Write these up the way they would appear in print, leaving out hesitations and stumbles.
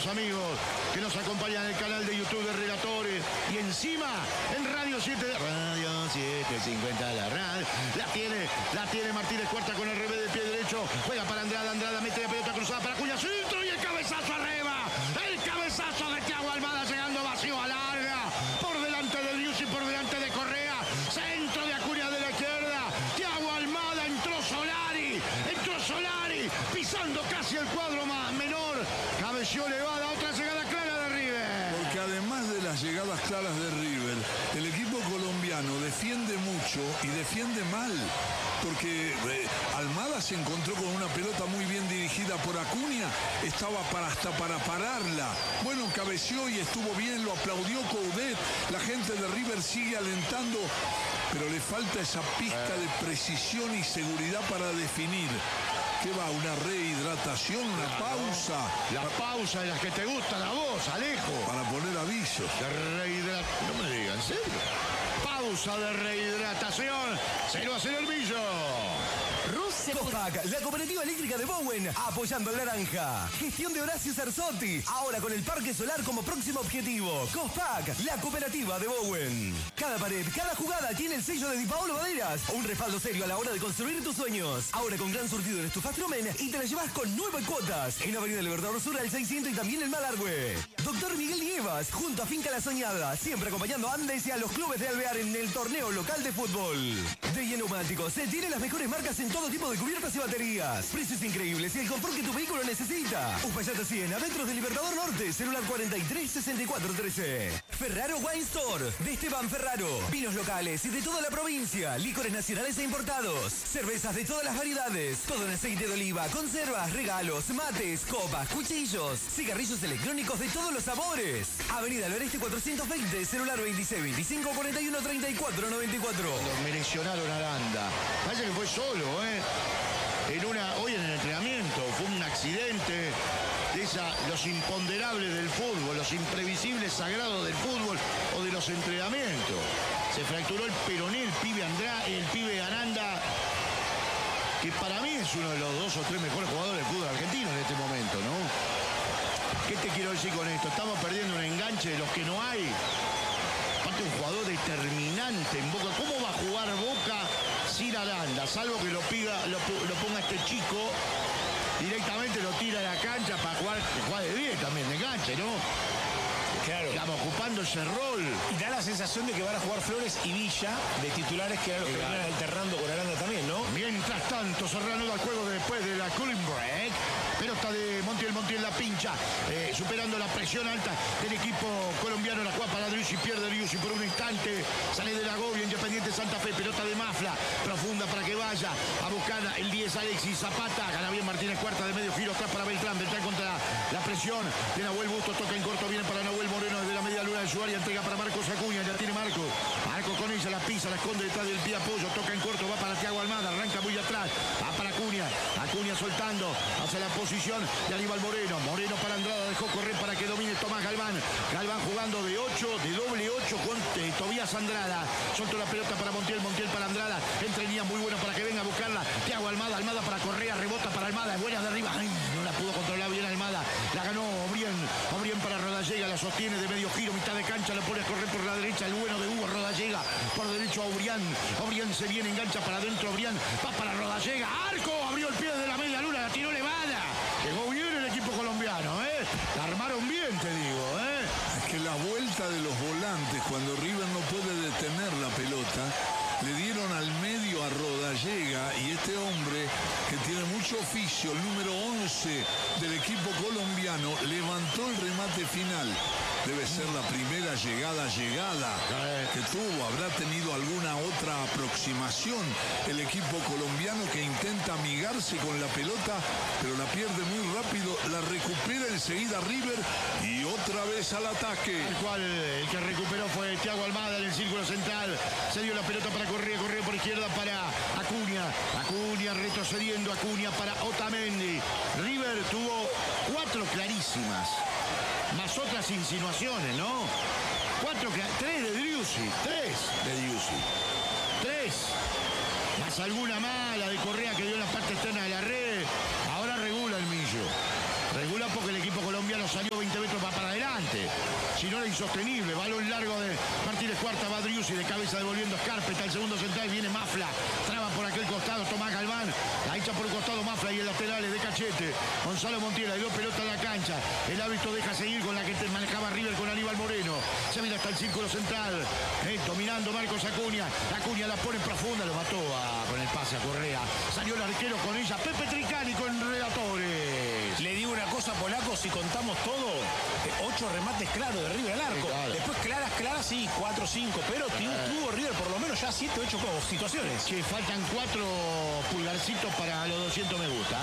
los amigos que nos acompañan en el canal de YouTube de Relatores y encima en Radio 7, Radio 750 la radio. La tiene Martínez Cuarta con el revés del pie derecho. Juega para Andrada, Andrada mete la pelota cruzada para Acuña, centro y el cabezazo arriba. El cabezazo de Thiago Almada llegando vacío a larga. Por delante de Driussi, por delante de Correa. Centro de Acuña de la izquierda. Thiago Almada, entró Solari, pisando casi el cuadro menor. Cabeció elevada, otra llegada clara de River. Porque además de las llegadas claras de River, el equipo colombiano defiende mucho y defiende mal. Porque Almada se encontró con una pelota muy bien dirigida por Acuña, estaba hasta para pararla. Bueno, cabeció y estuvo bien, lo aplaudió Coudet. La gente de River sigue alentando, pero le falta esa pizca de precisión y seguridad para definir. ¿Qué va? ¿Una rehidratación? ¿Una pausa? La pausa de las que te gustan a vos, Alejo. Para poner avisos. No me digan, ¿en serio? Pausa de rehidratación. 0-0 el Millo. Cospac, la cooperativa eléctrica de Bowen, apoyando al naranja. Gestión de Horacio Cerzotti, ahora con el parque solar como próximo objetivo. Cospac, la cooperativa de Bowen. Cada pared, cada jugada tiene el sello de Di Paolo Maderas. Un respaldo serio a la hora de construir tus sueños. Ahora con gran surtido en estufas Trumen y te la llevas con 9 cuotas. En Avenida Libertador Sur al 600 y también en Malargüe. Doctor Miguel Nievas, junto a Finca La Soñada, siempre acompañando a Andes y a los clubes de Alvear en el torneo local de fútbol. De Neumáticos, se tiene las mejores marcas en todo tipo de cubiertas y baterías. Precios increíbles y el confort que tu vehículo necesita. Uspallata 100, a metros de Libertador Norte, celular 436413. Ferraro Wine Store, de Esteban Ferraro. Vinos locales y de toda la provincia. Licores nacionales e importados. Cervezas de todas las variedades. Todo en aceite de oliva, conservas, regalos, mates, copas, cuchillos. Cigarrillos electrónicos de todos los sabores. Avenida Loreste 420, celular 2625 41 34 94. Me lesionaron a Aranda. Parece que fue solo, hoy en el entrenamiento. Fue un accidente. Los imponderables del fútbol, los imprevisibles sagrados del fútbol o de los entrenamientos. Se fracturó el peroné, el pibe Aranda, que para mí es uno de los 2 o 3 mejores jugadores del fútbol argentino en este momento, ¿no? ¿Qué te quiero decir con esto? Estamos perdiendo un enganche de los que no hay. Aparte, un jugador determinante en Boca. ¿Cómo va a jugar Boca sin Aranda? Salvo que lo ponga este chico, directamente lo tira a la cancha para jugar de 10 también, de enganche, ¿no? Claro. Estamos ocupando ese rol. Y da la sensación de que van a jugar Flores y Villa de titulares, que eran los que venían alternando con Aranda también, ¿no? Mientras tanto, se reanuda el juego después de la cooling break. Pelota de Montiel la pincha, superando la presión alta del equipo colombiano. La juega para Driussi, pierde Driussi por un instante. Sale del agobio Independiente Santa Fe. Pelota de Mafla, profunda para que vaya a buscar el 10 Alexis Zapata. Gana bien Martínez Cuarta de medio giro, atrás para Beltrán. Beltrán contra la presión de Nahuel Bustos. Toca en corto, viene para Nahuel Moreno desde la media luna de su área. Entrega para Marcos Acuña, ya tiene Marco con ella, la pisa, la esconde detrás del pie apoyo. Toca en corto, va para Thiago Almada. Arranca muy atrás, va para Acuña soltando hacia la posición de Aníbal Moreno para Andrada, dejó correr para que domine Tomás Galván jugando de 8, de doble 8 con Tobías Andrada. Soltó la pelota para Montiel para Andrada, entre líneas muy bueno para que venga a buscarla Thiago Almada para Correa, rebota para Almada, es buena de arriba. Ay, no la pudo controlar bien Almada, la ganó Obrien para Rodallega, la sostiene de medio giro, mitad de cancha, la pone a correr por la derecha, el bueno de Hugo Rodallega, por derecho a Obrien se viene, engancha para adentro, Obrien va para Rodallega, arco, abrió el pie desde la media luna, la tiró elevada, llegó bien el equipo colombiano, la armaron bien, te digo, Es que la vuelta de los volantes, cuando River no puede detener la pelota, le dieron al medio a Rodallega, y este hombre, que tiene mucho oficio, el número 11 del equipo colombiano, levantó el remate final. Debe ser la primera llegada que tuvo. Habrá tenido alguna otra aproximación el equipo colombiano, que intenta amigarse con la pelota, pero la pierde muy rápido, la recupera enseguida River y otra vez al ataque. El cual el que recuperó fue Thiago Almada en el círculo central. Se dio la pelota para Correa por izquierda para Acuña retrocediendo, Acuña para Otamendi. River tuvo 4 clarísimas, más otras insinuaciones, ¿no? 3 de Driussi, 3, más alguna mala de Correa que dio en la parte externa de la red. Ahora regula el Millo. Regula porque el equipo colombiano salió 20 impresionante. Si no era insostenible. Balón largo de Martínez Cuarta, va Driussi de cabeza devolviendo a Scarpetta. El segundo central viene Mafla. Traba por aquel costado Tomás Galván. La echa por un costado Mafla y el lateral es de Cachete. Gonzalo Montiel, le dio pelota en la cancha. El árbitro deja seguir con la que manejaba River con Aníbal Moreno. Se mira hasta el círculo central. Dominando Marcos Acuña. Acuña la pone profunda. Lo mató con el pase a Correa. Salió el arquero con ella. Pepe Tricani con relatores. Le digo una cosa, Polaco, si contamos todo, 8 remates claros de River al arco. Claro. Después claras, sí, 4 o 5, pero tuvo River por lo menos ya 7 o 8 situaciones. Que faltan 4 pulgarcitos para los 200 me gusta,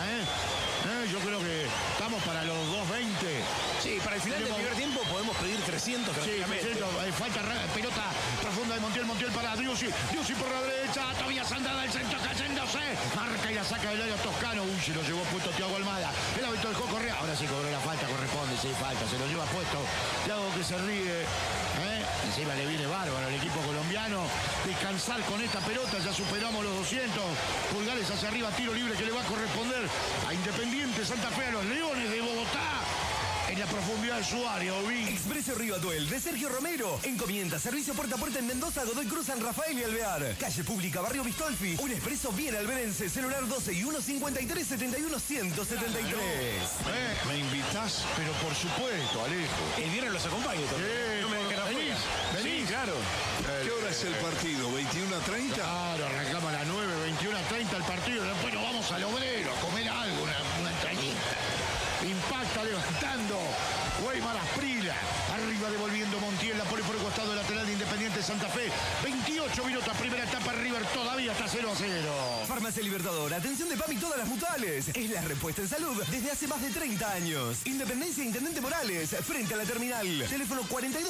yo creo que estamos para los 220. Sí, para el final del primer tiempo podemos pedir 300 tranquilamente. Sí, falta pelota profunda de Montiel para Driussi. Driussi por la derecha, todavía Andrada, el centro cayéndose. Marca y la saca del área Toscano. Uy, se lo llevó puesto Thiago Almada. El árbitro dejó Correa. Ahora sí cobró la falta, corresponde, sí, falta. Se lo lleva puesto. Thiago que se ríe. Encima le viene bárbaro al equipo colombiano. Descansar con esta pelota, ya superamos los 200 pulgares hacia arriba, tiro libre que le va a corresponder a Independiente Santa Fe, a los Leones de Bogotá. En la profundidad de su área, Ovín. Expreso Río Atuel de Sergio Romero. Encomienda, servicio puerta a puerta en Mendoza, Godoy Cruz, San Rafael y Alvear. Calle Pública, Barrio Bistolfi. Un expreso bien alberense. Celular 12 y 153 71 173. ¿Me invitás? Pero por supuesto, Alejo. El viernes los acompaño también. No me dejen afuera. Venís. Sí, claro. ¿Qué hora es el partido? ¿21:30? Claro, arrancamos a las 9, 21:30 el partido. Después nos vamos al Obrero a comer algo, una entrañita. Impacta levantando Weimar Asprila. Arriba devolviendo Montiel. La pone por el costado lateral de Independiente Santa Fe. 28 minutos. Primera etapa. River todavía está 0-0. Farmacia Libertador. Atención de PAMI todas las mutuales. Es la respuesta en salud desde hace más de 30 años. Independencia Intendente Morales. Frente a la terminal. Teléfono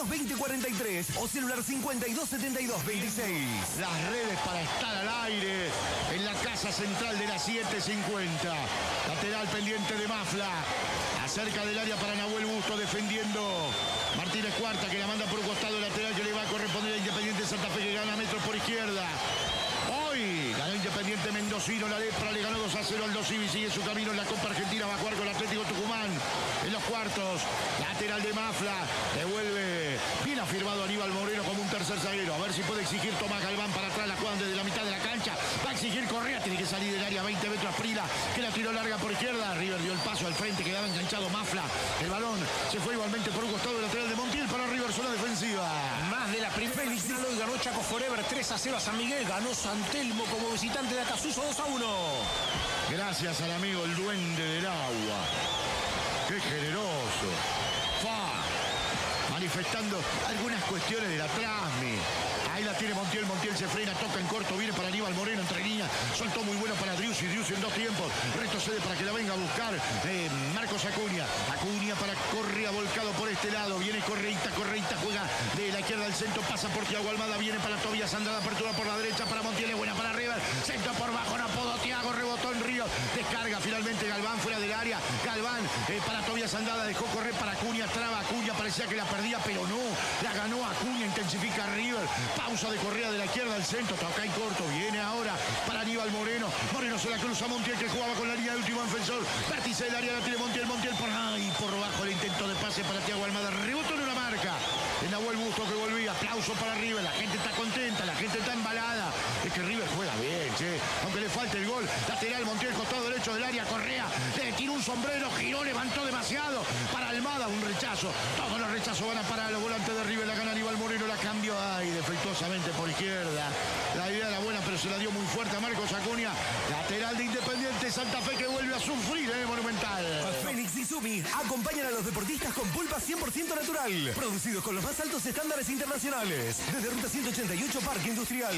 422043 o celular 527226. Las redes para estar al aire en la casa central de la 750. Lateral pendiente de Mafla. Acerca del área para Nahuel Busto defendiendo Martínez Cuarta, que la manda por un costado lateral que le va a corresponder a Independiente Santa Fe, que gana metros por izquierda. Hoy ganó Independiente Mendocino, la Lepra le ganó 2-0 al Dosivi, sigue su camino en la Copa Argentina, va a jugar con el Atlético Tucumán en los cuartos. Lateral de Mafla, devuelve bien afirmado Aníbal Moreno como un tercer zaguero. A ver si puede exigir Tomás Galván para atrás, la juegan desde la mitad de la cancha. Va a exigir Correa, tiene que salir del área 20 metros Prila, que la tiró larga por izquierda. River dio el paso al frente, quedaba enganchado Mafla. El balón se fue igualmente por un costado lateral de Montiel para River, zona defensiva. Más de la primera final hoy ganó Chaco Forever 3-0 a San Miguel. Ganó San Telmo como visitante de Acasuso 2-1. Gracias al amigo el duende del agua. Qué generoso. Manifestando algunas cuestiones de la Trasmi. Ahí la tiene Montiel, Montiel se frena, toca en corto, viene para Aníbal Moreno entre líneas, soltó muy bueno para Driussi en 2 tiempos, retrocede para que la venga a buscar Marcos Acuña para Correa volcado por este lado, viene Correita juega de la izquierda al centro, pasa por Thiago Almada, viene para Tobías Andrada, apertura por la derecha para Montiel, es buena para River, centro por bajo, no pudo Thiago, rebotó en Río, descarga finalmente Galván fuera del área, Galván para Tobías Andrada, dejó correr para Acuña, traba Acuña, parecía que la perdía, pero no, la ganó Acuña, intensifica River, pausa de Correa de la izquierda al centro, toca en corto, viene ahora para Aníbal Moreno, Moreno se la cruza a Montiel que jugaba con la línea de último defensor, vértice del área la tiene Montiel por ahí, por bajo el intento de pase para Thiago Almada, rebotó en una marca, en Nahuel Busto que volvía, aplauso para River, la gente está contenta, la gente está embalada, es que River juega bien, aunque le falte el gol, lateral Montiel, costado derecho del área, Correa, le tiró un sombrero, giró, levantó demasiado, para Almada un rechazo, todos los rechazos van a parar a los volantes de River, la gana Aníbal Moreno, la cambió ahí defectuosamente por izquierda, la idea era buena pero se la dio muy fuerte a Marcos Acuña, lateral de Independiente Santa Fe que vuelve a sufrir, Monumental. Fénix y Sumi acompañan a los deportistas con pulpa 100% natural, producidos con los más altos estándares internacionales, desde Ruta 188 Parque Industrial.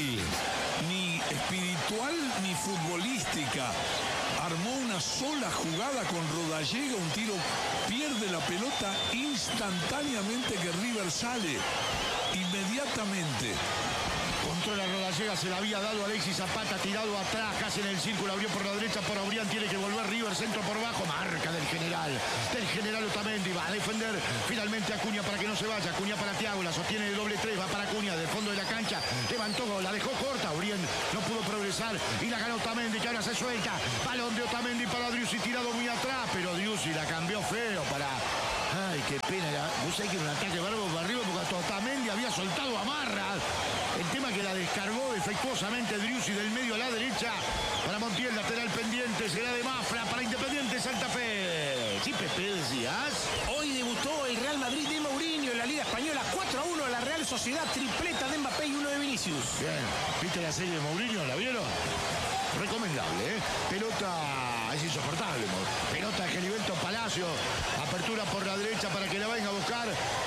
Ni espiritual ni futbolística. Armó una sola jugada con Rodallega, un tiro, pierde la pelota instantáneamente que River sale. Inmediatamente. Controla Rodallega, se la había dado Alexis Zapata, tirado atrás, casi en el círculo, abrió por la derecha, por Obrián, tiene que volver River, centro por bajo, marca del general Otamendi, va a defender finalmente Acuña para que no se vaya, Acuña para Thiago, la sostiene de doble 3, va para Acuña, del fondo de la cancha, levantó, la dejó corta, Obrián no pudo progresar y la ganó Otamendi, que ahora se suelta, balón de Otamendi para Driussi, tirado muy atrás, pero Driussi la cambió feo para... Ay, Qué pena. Vos sabés que era un ataque bárbaro para arriba porque Otamendi había soltado a Marra. El tema que la descargó defectuosamente Driussi del medio a la derecha. Para Montiel, lateral pendiente. Será de Mafra para Independiente Santa Fe. Sí, Pepe, decías. Hoy debutó el Real Madrid de Mourinho en la Liga Española. 4-1 a la Real Sociedad. Tripleta de Mbappé y 1 de Vinicius. Bien. ¿Viste la serie de Mourinho? ¿La vieron? Recomendable, ¿eh? Pelota, es insoportable. Pelota de Geliberto Palacio. Apertura por la derecha para que la venga a buscar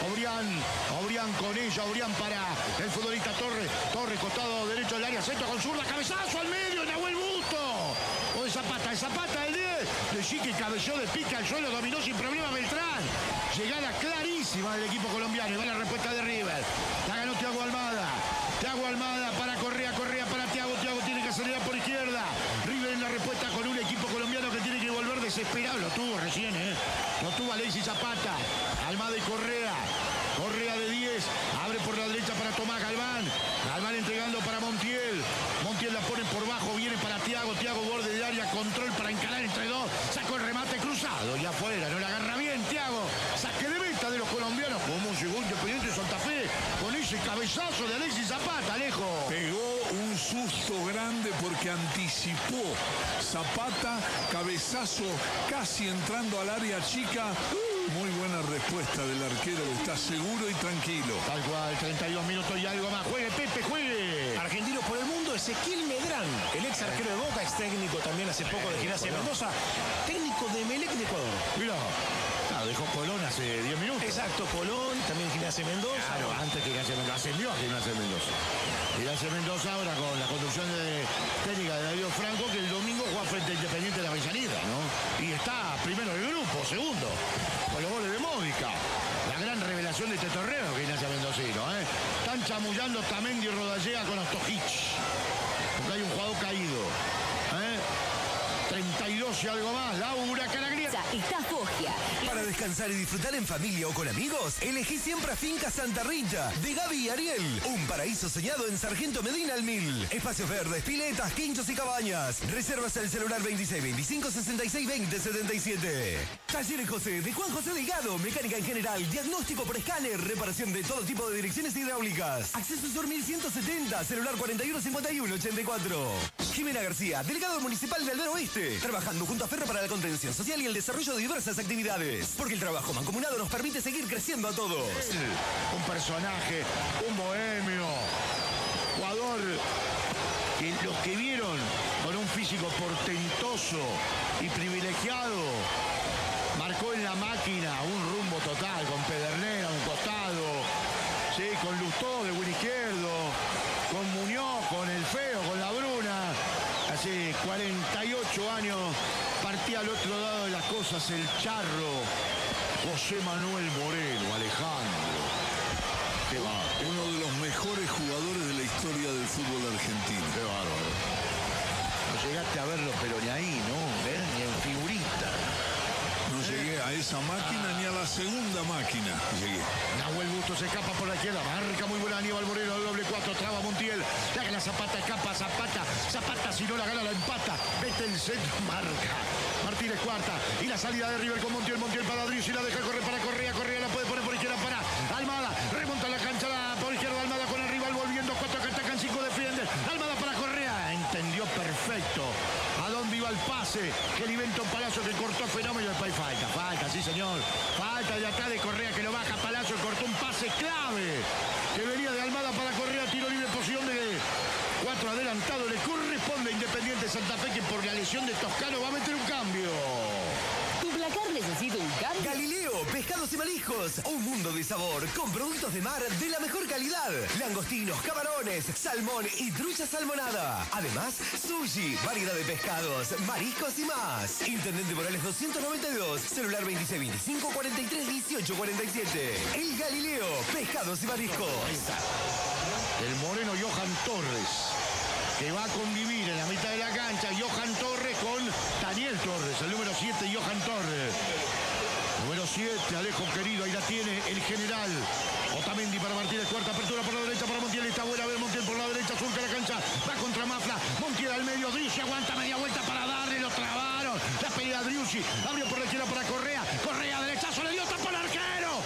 Obrián con ella. Obrián para el futbolista Torres. Torres, costado derecho del área. Centro con zurda. Cabezazo al medio. Nahuel Busto. O de Zapata, el 10. De Chique cabeceó de pica al suelo. Dominó sin problema Beltrán. Llegada clarísima del equipo colombiano. Y va la respuesta de River. La ganó Thiago Almada. Thiago Almada para Correa para Thiago. Thiago tiene que acelerar por izquierda. River en la respuesta con un equipo colombiano que tiene que volver desesperado. Lo tuvo recién, ¿eh? Lo tuvo Alexis Zapata. Almada y Correa. Correa de 10. Abre por la derecha para Tomás Galván. Galván entregando para Montiel. Montiel la pone por bajo. Viene para Thiago. Thiago borde de área. Control para encarar entre dos. Sacó el remate cruzado. Y afuera. No la agarra bien Thiago. Saque de meta de los colombianos. ¿Cómo llegó Independiente Santa Fe? Con ese cabezazo de Alexis Zapata, Alejo. Pegó un susto grande porque anticipó Zapata, cabezazo casi entrando al área chica. Muy buena respuesta del arquero, está seguro y tranquilo. Tal cual, 32 minutos y algo más. Juegue, Pepe, juegue. Argentino por el mundo, Ezequiel Medrán, el ex arquero de Boca, ex técnico también hace poco de Gimnasia de Mendoza, técnico de Emelec de Ecuador. Mira, dejó Colón hace 10 minutos. Exacto, Colón, también Gimnasia de Mendoza. Claro, antes que Gimnasia de Mendoza, ascendió a Gimnasia de Mendoza. Gimnasia de Mendoza ahora con la conducción de técnica de Darío Franco, que el domingo juega frente a Independiente de la Avellaneda, ¿no? Y está primero del grupo, segundo, con los goles de Módica. La gran revelación de este torneo, Gimnasia Mendocino, ¿eh? Están chamullando Otamendi y Rodallega con Ostojic, porque hay un jugador caído, ¿eh? 32 y algo más. Laura Calagrieta. Está Foggia. Para descansar y disfrutar en familia o con amigos, elegí siempre a Finca Santa Rita de Gaby y Ariel. Un paraíso soñado en Sargento Medina al 1000. Espacios verdes, piletas, quinchos y cabañas. Reservas al celular 26 25 66 20 77. Talleres José de Juan José Delgado. Mecánica en general, diagnóstico por escáner, reparación de todo tipo de direcciones hidráulicas. Acceso Sur 1170, celular 41 51 84. Jimena García, delegado municipal de Aldea Oeste. Trabajando junto a Ferro para la contención social y el desarrollo de diversas actividades. Porque el trabajo mancomunado nos permite seguir creciendo a todos. Un personaje, un bohemio, jugador que los que vieron con un físico portentoso y privilegiado, marcó en la máquina un rumbo total con Pedernera a un costado, ¿sí? Con Lustó de buen izquierdo, con Muñoz, con el Feo, con la Bruna. Hace 48 años partía al otro lado de las cosas el charro José Manuel Moreno, Alejandro. Qué bárbaro. Uno de los mejores jugadores de la historia del fútbol argentino. Qué bárbaro. No llegaste a verlo, pero ni ahí, ¿no? Ni en figurita. No llegué a esa máquina ni a la segunda máquina. Llegué. Nahuel Busto se escapa por la izquierda. Marca muy buena Aníbal Moreno. Doble 4. Traba Montiel. La gana Zapata. Escapa Zapata. Zapata, si no la gana, la empata. Vete el centro. Marca. Martínez cuarta. Y la salida de River con Montiel. Montiel para Driussi. La deja correr para Correa. Correa la puede poner por izquierda para Almada. Remonta la cancha por izquierda. Almada con el rival volviendo. 4 que atacan, 5 defienden. Almada para Correa. Entendió perfecto a dónde iba el pase. Geliberto Palacio que cortó Fenómeno. Después falta, sí señor. Falta de acá de Correa que lo baja Palacio. Cortó un pase clave que venía de Almada para Correa. Tiro libre, posición de 4 adelantado. Le corresponde a Independiente Santa Fe, que por la lesión de Toscano va a meter un cambio. ¿Tu placar necesita un cambio? Galileo, pescados y mariscos. Un mundo de sabor con productos de mar de la mejor calidad. Langostinos, camarones, salmón y trucha salmonada. Además, sushi, variedad de pescados, mariscos y más. Intendente Morales 292, celular 26 25 43 18 47. El Galileo, pescados y mariscos. Ahí está. El moreno Johan Torres, que va a convivir en la mitad de la cancha. Johan Torres con Daniel Torres, el número 7, Johan Torres. Número 7, Alejo querido, ahí la tiene el general. Otamendi para Martínez, cuarta apertura por la derecha para Montiel. Está buena, a ver Montiel por la derecha, surca la cancha, va contra Mafla. Montiel al medio, Driussi aguanta media vuelta para darle, lo trabaron. La pelea Driussi, abrió por la izquierda para Correa. Correa, derechazo, le dio tapa al arquero.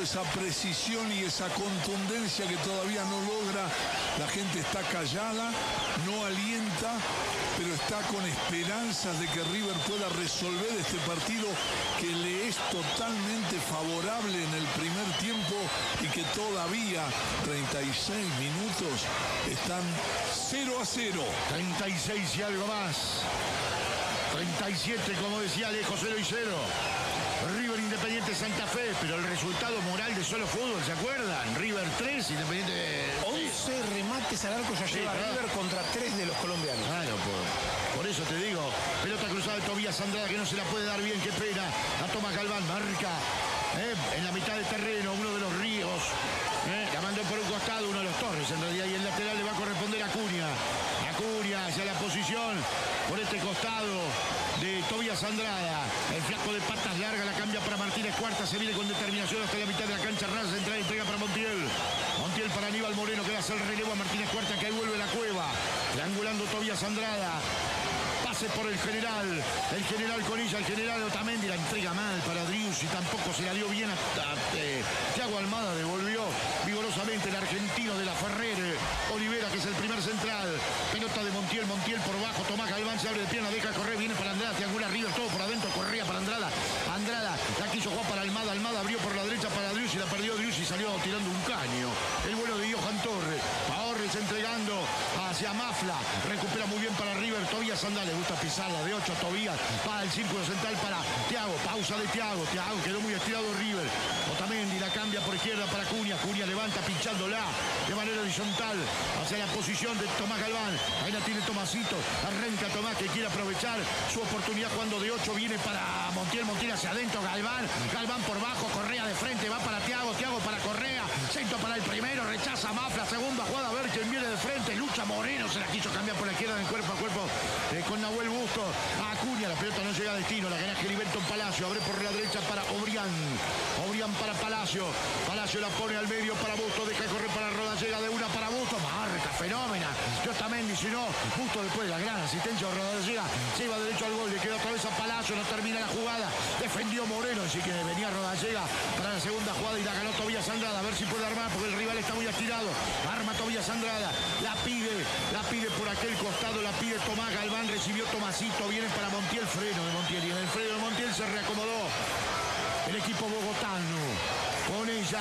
esa precisión y esa contundencia que todavía no logra. La gente está callada, no alienta, pero está con esperanzas de que River pueda resolver este partido que le es totalmente favorable en el primer tiempo y que todavía 36 minutos están 0-0. 36 y algo más. 37, como decía Alejo, 0-0. River Independiente Santa Fe, pero el resultado moral de solo fútbol, ¿se acuerdan? River 3, Independiente 11 remates al arco ya lleva River contra 3 de los colombianos. Claro, por eso te digo, pelota cruzada de Tobías Andrada que no se la puede dar bien, qué pena. La toma Galván, marca en la mitad del terreno, uno de los Ríos. La mandó por un costado, uno de los Torres en realidad, y el lateral le va a corresponder a Acuña. Acuña hacia la posición por este costado de Tobías Andrada. El flaco de patas larga la cambia para Martínez Cuarta, se viene con determinación hasta la mitad de la cancha. Raza central, entrega para Montiel. Montiel para Aníbal Moreno que va a hacer el relevo a Martínez Cuarta, que ahí vuelve la cueva. Triangulando Tobías Andrada. Pase por el general Conilla, el general Otamendi, la entrega mal para Driussi, tampoco se la dio bien a Thiago Almada, devolvió vigorosamente el argentino de la Ferrer, Olivera, que es el primer central. Pelota de Montiel por bajo, Tomás Galván se abre de pierna, deja correr, viene para Andrada, triangula River, todo por adentro, Correa para Andrada, la quiso jugar para Almada, Abrió por la derecha para Driussi, la perdió Driussi, salió tirando un caño. El vuelo de Johan Torres entregando hacia Mafla, recupera muy bien para River, Tobías Andrada, le gusta pisarla de 8 Tobías, para el círculo central para Thiago, pausa de Thiago quedó muy estirado River. Otamendi la cambia por izquierda para Acuña levanta pinchándola de manera horizontal hacia la posición de Tomás Galván, ahí la tiene Tomasito, arranca Tomás que quiere aprovechar su oportunidad cuando de 8 viene para Montiel hacia adentro, Galván por bajo, Correa de frente, va para Thiago para Correa, centro para el primero, rechaza Mafla, segunda jugada, a ver quién viene de frente, lucha Moreno, se la quiso cambiar por la izquierda en cuerpo a cuerpo con Nahuel Busto, a Acuña, la pelota no llega a destino, la gana Gilberto Palacio, abre por la derecha para Obrián para Palacio la pone al medio para Busto, deja correr para Roda, llega de una para Busto, marca, fenómena, Otamendi, si no, Busto después de la gran asistencia de Roda, se iba derecho al gol, le quedó otra vez a Palacio, no termina la jugada, defendió Moreno, así que venía Roda, para la segunda jugada y la ganó Tobías Andrada, a ver si puede armar, porque el rival está muy estirado, arma Tobías Andrada, la pide por aquel costado, la pide Tomás Galván, recibió Tomasito, viene para Montiel, freno de Montiel, y en el freno de Montiel se reacomodó el equipo bogotano, con ella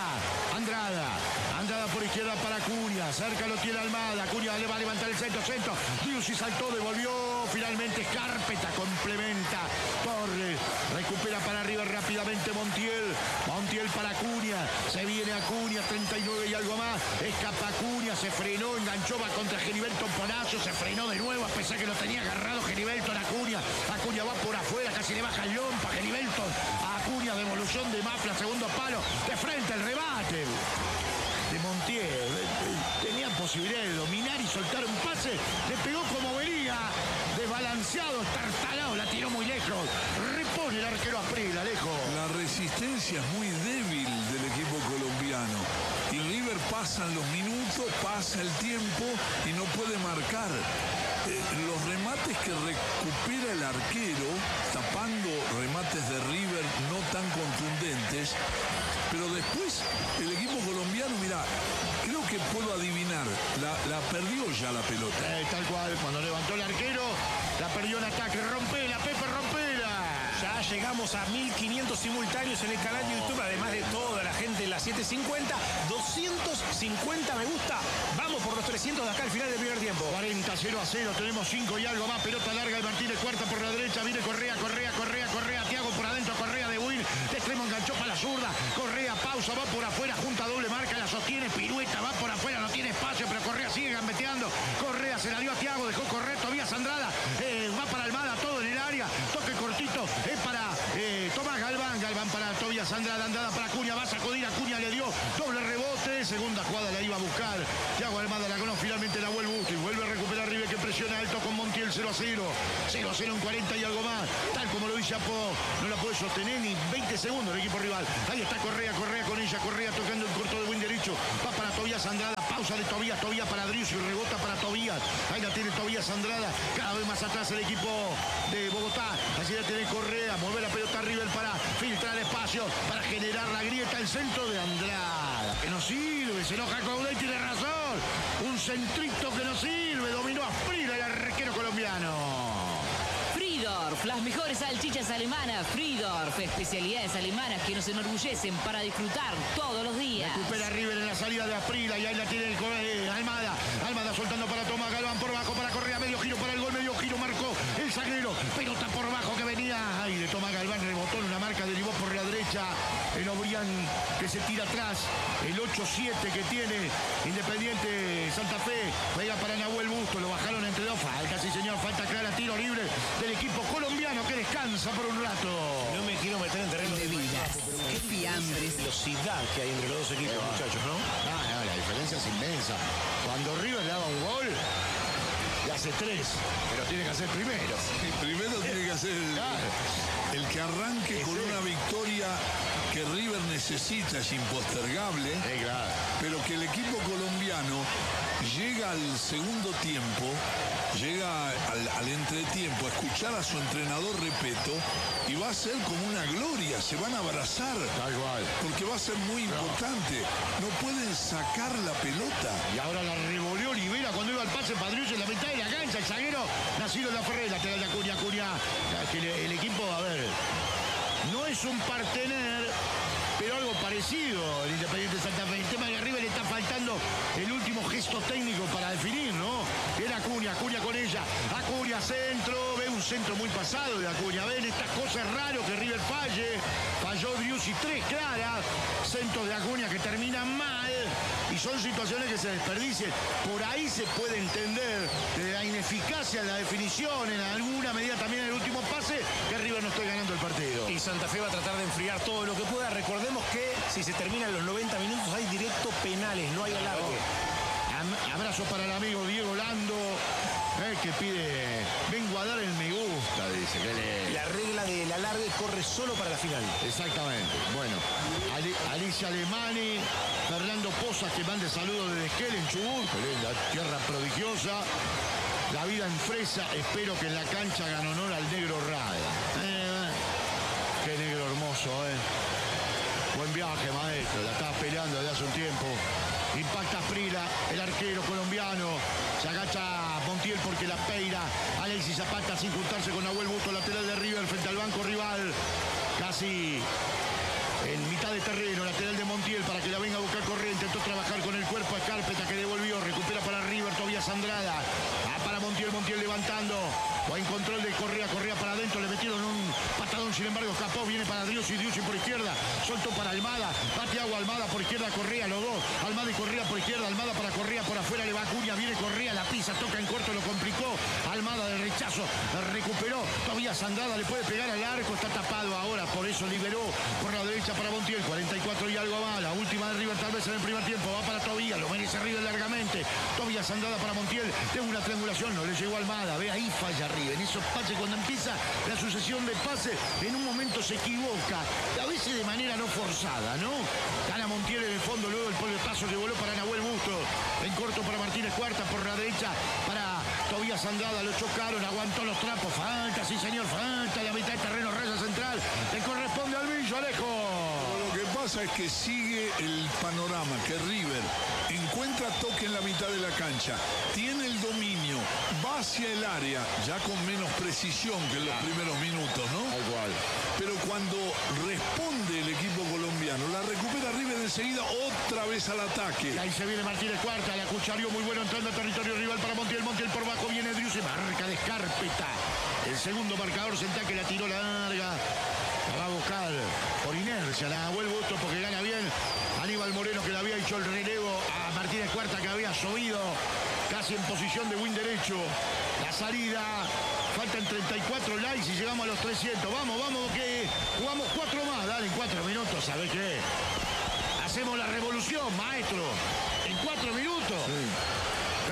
Andrada por izquierda para Acuña, cerca lo tiene Almada, Acuña le va a levantar el centro, Driussi saltó, devolvió, finalmente Carpeta complementa, Torres recupera para arriba rápidamente Montiel para Acuña, se viene Acuña, 39 y algo más, escapa Acuña, se frenó, enganchó, va contra Gilberto Palacio, se frenó de nuevo, a pesar que lo tenía agarrado Gilberto en Acuña va por afuera, casi le baja el lompa, Gilberto a Acuña, devolución de Mafla, segundo palo, de frente el rebate de Montiel, tenía posibilidad de dominar y soltar un pase, le pegó como venía, desbalanceado, tartalado, la tiró muy lejos, repone el arquero April, Alejo. La resistencia es muy débil del equipo colombiano y River pasan los minutos, pasa el tiempo y no puede marcar. Los remates que recupera el arquero, tapando remates de River no tan contundentes, pero después el equipo colombiano, mirá, creo que puedo adivinar, la perdió ya la pelota. Tal cual, cuando levantó el arquero, la perdió en ataque, rompela, Pepe, rompela. Ya llegamos a 1500 simultáneos en el canal de YouTube, además de toda la gente en la 750, 250 me gusta, vamos por los 300 de acá al final del primer tiempo. 40-0-0, tenemos 5 y algo más, pelota larga, el Martínez Cuarta por la derecha, viene Correa, Thiago por adentro, Correa de Will, de extremo enganchó para la zurda, Correa, pausa, va por afuera, junta doble marca, la sostiene, pirueta, va por afuera, no tiene espacio, pero Correa sigue gambeteando, Correa se la dio a Thiago, dejó correr, Tobías Andrada, va para Almada, todo en el área, toque cortito, es para Tomás Galván para Tobías Andrada para Acuña, va a sacudir, Acuña le dio doble rebote, segunda jugada la iba a buscar, Thiago Almada la ganó finalmente la vuelve y vuelve a recuperar River que presión alto con Montiel 0-0. 0-0 en 40 y algo más. Tal como lo dice Apo, no la puede sostener ni 20 segundos el equipo rival. Ahí está Correa con ella. Correa tocando el corto de buen derecho. Va para Tobías Andrada. Pausa de Tobías para Driussi. Rebota para Tobías. Ahí la tiene Tobías Andrada. Cada vez más atrás el equipo de Bogotá. Así la tiene Correa. Mueve la pelota River para filtrar espacio. Para generar la grieta. El centro de Andrada. Que no sirve. Se enoja Coudet y tiene razón. Un centrito que no sirve. Dominó a Frida, el arquero colombiano. Friedorf, las mejores salchichas alemanas. Friedorf, especialidades alemanas que nos enorgullecen para disfrutar todos los días. Recupera River en la salida de Aprila y ahí la tiene Almada. Almada soltando para Tomás Galván por bajo para Correa. Medio giro para el gol, medio giro marcó el zaguero. Pelota por bajo que venía. Ahí de Tomás Galván rebotó en una marca, derivó por la derecha. El Obrián que se tira atrás. El 8-7 que tiene Independiente Santa Fe. Pega para Nahuel Busto. Lo bajaron entre dos. Falta, sí señor. Falta clara. Tiro libre del equipo colombiano que descansa por un rato. No me quiero meter en terreno de Bebidas, qué fiambres. velocidad que hay entre los dos equipos, muchachos, ¿no? No, la diferencia es inmensa. Cuando River le daba un gol, le hace 3, pero tiene que hacer primero. Y primero tiene que hacer el que arranque con una victoria que River necesita, es impostergable, Claro. pero que el equipo colombiano llega al segundo tiempo, llega al entretiempo a escuchar a su entrenador Repeto y va a ser como una gloria, se van a abrazar, Tal cual. porque va a ser muy importante, no pueden sacar la pelota. Y ahora la revolvió Olivera cuando iba al pase Padriucci en la mitad de la cancha. El zaguero Naciro La Ferrera, lateral de Acuña. Que el equipo, a ver, no es un partener, pero algo parecido el Independiente Santa Fe. El tema de que a River le está faltando el último gesto técnico para definir, ¿no? Era Acuña con ella. Acuña centro, ve un centro muy pasado de Acuña. Ven estas cosas raras que River falle. Falló Driussi 3 claras. Centros de Acuña que terminan mal. Y son situaciones que se desperdician. Por ahí se puede entender la ineficacia de la definición, en alguna medida también el último pase, que River no esté ganando el partido. Y Santa Fe va a tratar de enfriar todo lo que pueda. Recordemos que si se terminan los 90 minutos hay directo penales, no hay alargue. Abrazo para el amigo Diego Lando, que pide, vengo a dar el me gusta, dice. Que La regla del alargue corre solo para la final. Exactamente. Bueno, Alicia Alemani, Fernando Pozas, que mande saludos desde Esquel en Chubut, que linda tierra prodigiosa. La vida en Fresa, espero que en la cancha hagan honor al negro Rada. Qué negro hermoso, Buen viaje, maestro. La estaba peleando desde hace un tiempo. Impacta Frila, el arquero colombiano. Se agacha Montiel porque la peira. Alexis Zapata sin juntarse con Nahuel Busto, lateral de River frente al banco rival. Casi en mitad de terreno, lateral de Montiel para que la venga a buscar Correa. Intentó trabajar con el cuerpo a Carpeta que devolvió. Recupera para River, Tobías Andrada. Para Montiel levantando. Va en control de Correa para adentro. Le metieron un patadón, sin embargo escapó. Viene para Driussi por izquierda. Soltó para Almada. Va Thiago Almada por izquierda, Correa, los dos. Almada y Correa por izquierda. Almada para Correa por afuera. Le va Acuña. Viene Correa, la pisa, toca en corto, lo complicó. Almada de rechazo. Recuperó. Tobías Andrada le puede pegar al arco. Está tapado ahora. Por eso liberó por la derecha para Montiel. 44 y algo más. La última de River tal vez en el primer tiempo. Va para Tobías. Lo merece River largamente. Tobías Andrada para Montiel. Tengo una triangulación. No le llegó Almada. Ve ahí falla River. En esos pases cuando empieza la sucesión de pases, en un momento se equivoca. A veces de manera no forzada, ¿no? Gana Montiel en el fondo. Luego el pelotazo que voló para Nahuel Busto. En corto para Martínez Cuarta. Por la derecha para Tobías Andrada. Lo chocaron. Aguantó los trapos. Falta, sí señor. Falta. La mitad de terreno. Raya central. Le corresponde al Villo. Alejo. Lo que pasa es que sigue el panorama que River encuentra toque en la mitad de la cancha, tiene el dominio, va hacia el área, ya con menos precisión que en los primeros minutos, ¿no? Igual. Pero cuando responde el equipo colombiano, la recupera River enseguida, otra vez al ataque. Y ahí se viene Martínez Cuarta, la cucharió muy bueno entrando a territorio rival para Montiel. Montiel por bajo, viene Driussi, marca de Escarpeta. El segundo marcador, Sentá que la tiró larga. La va a buscar por inercia, la Nahuel Busto porque gana bien. Aníbal Moreno que le había hecho el relevo a Martínez Cuarta que había subido casi en posición de win derecho. La salida, faltan 34 likes y llegamos a los 300. Vamos, que jugamos 4 más, dale, en 4 minutos, ¿sabés qué? Hacemos la revolución, maestro, en 4 minutos. Sí. Cambio de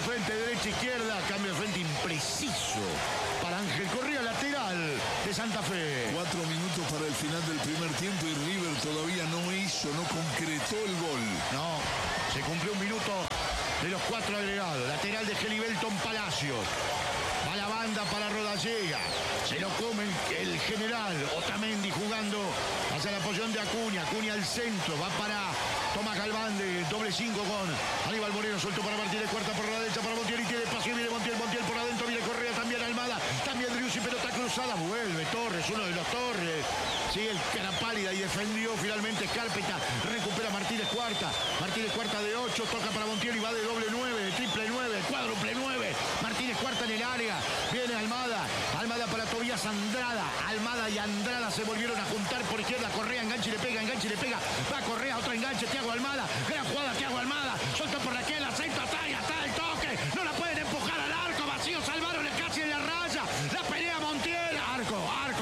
frente, derecha, izquierda, cambio de frente impreciso para Ángel Correa, lateral de Santa Fe. 4 minutos para el final del primer tiempo y River todavía no concretó el gol. No, se cumplió un minuto de los 4 agregados. Lateral de Gelibelton Palacios. Va la banda para Rodallega. Se lo come el general Otamendi jugando hacia la posición de Acuña. Acuña al centro. Va para Tomás Galván de doble 5 con Aníbal Moreno. Suelto para Martínez. Cuarta por la derecha para Montiel. Y tiene espacio. Viene Montiel. Montiel por adentro. Viene Correa. También Almada. También Driussi. Pelota cruzada. Vuelve Torres. Uno de los Torres. Sigue el cara pálida y defendió finalmente Escárpeta. Recupera Martínez Cuarta. Martínez Cuarta de 8. Toca para Montiel y va de doble 9. De triple 9. Cuádruple 9. Martínez Cuarta en el área. Viene Almada. Almada para Tobías Andrada. Almada y Andrada se volvieron a juntar por izquierda. Correa enganche y le pega. Enganche y le pega. Va Correa. Otro enganche. Thiago Almada. Gran jugada. Thiago Almada. Suelta por Raquel. Aceita. Está el toque. No la pueden empujar al arco. Vacío. Salvaron casi en la raya. La pelea Montiel. Arco.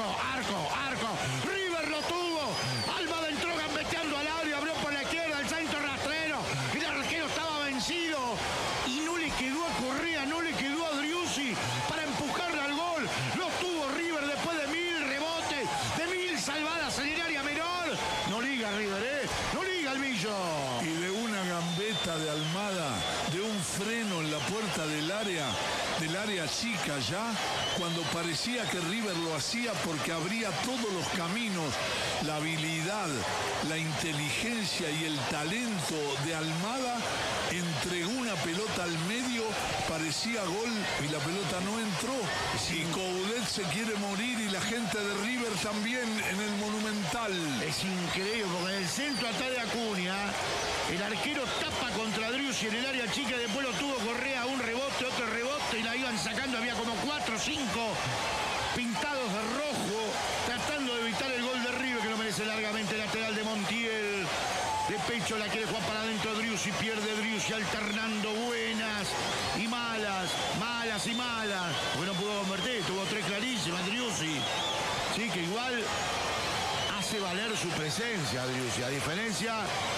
River lo tuvo. Almada entró gambeteando al área. Abrió por la izquierda. El centro rastrero. Y el arquero estaba vencido. Y no le quedó a Correa. No le quedó a Driussi para empujarle al gol. Lo tuvo River después de 1000 rebotes. De 1000 salvadas en el área menor. No liga River, No liga el Millo. Y de una gambeta de Almada, de un freno en la puerta del área chica ya, cuando parecía que River lo hacía porque abría todos los caminos, la habilidad, la inteligencia y el talento de Almada, entregó una pelota al medio, parecía gol y la pelota no entró. Y Coudet se quiere morir y la gente de River también en el Monumental. Es increíble porque en el centro atrás de Acuña, el arquero tapa contra Driussi en el área chica, después lo tuvo Correa, un rebote, otro rebote y la iban sacando, había como 4 o 5 pintados de rojo, tratando de evitar el gol de River que lo merece largamente. Lateral de Montiel. De pecho la quiere jugar para adentro Driussi, pierde Driussi alternando buenas y malas, porque no pudo convertir, tuvo 3 clarísimas Driussi. Sí, que igual hace valer su presencia Driussi, a diferencia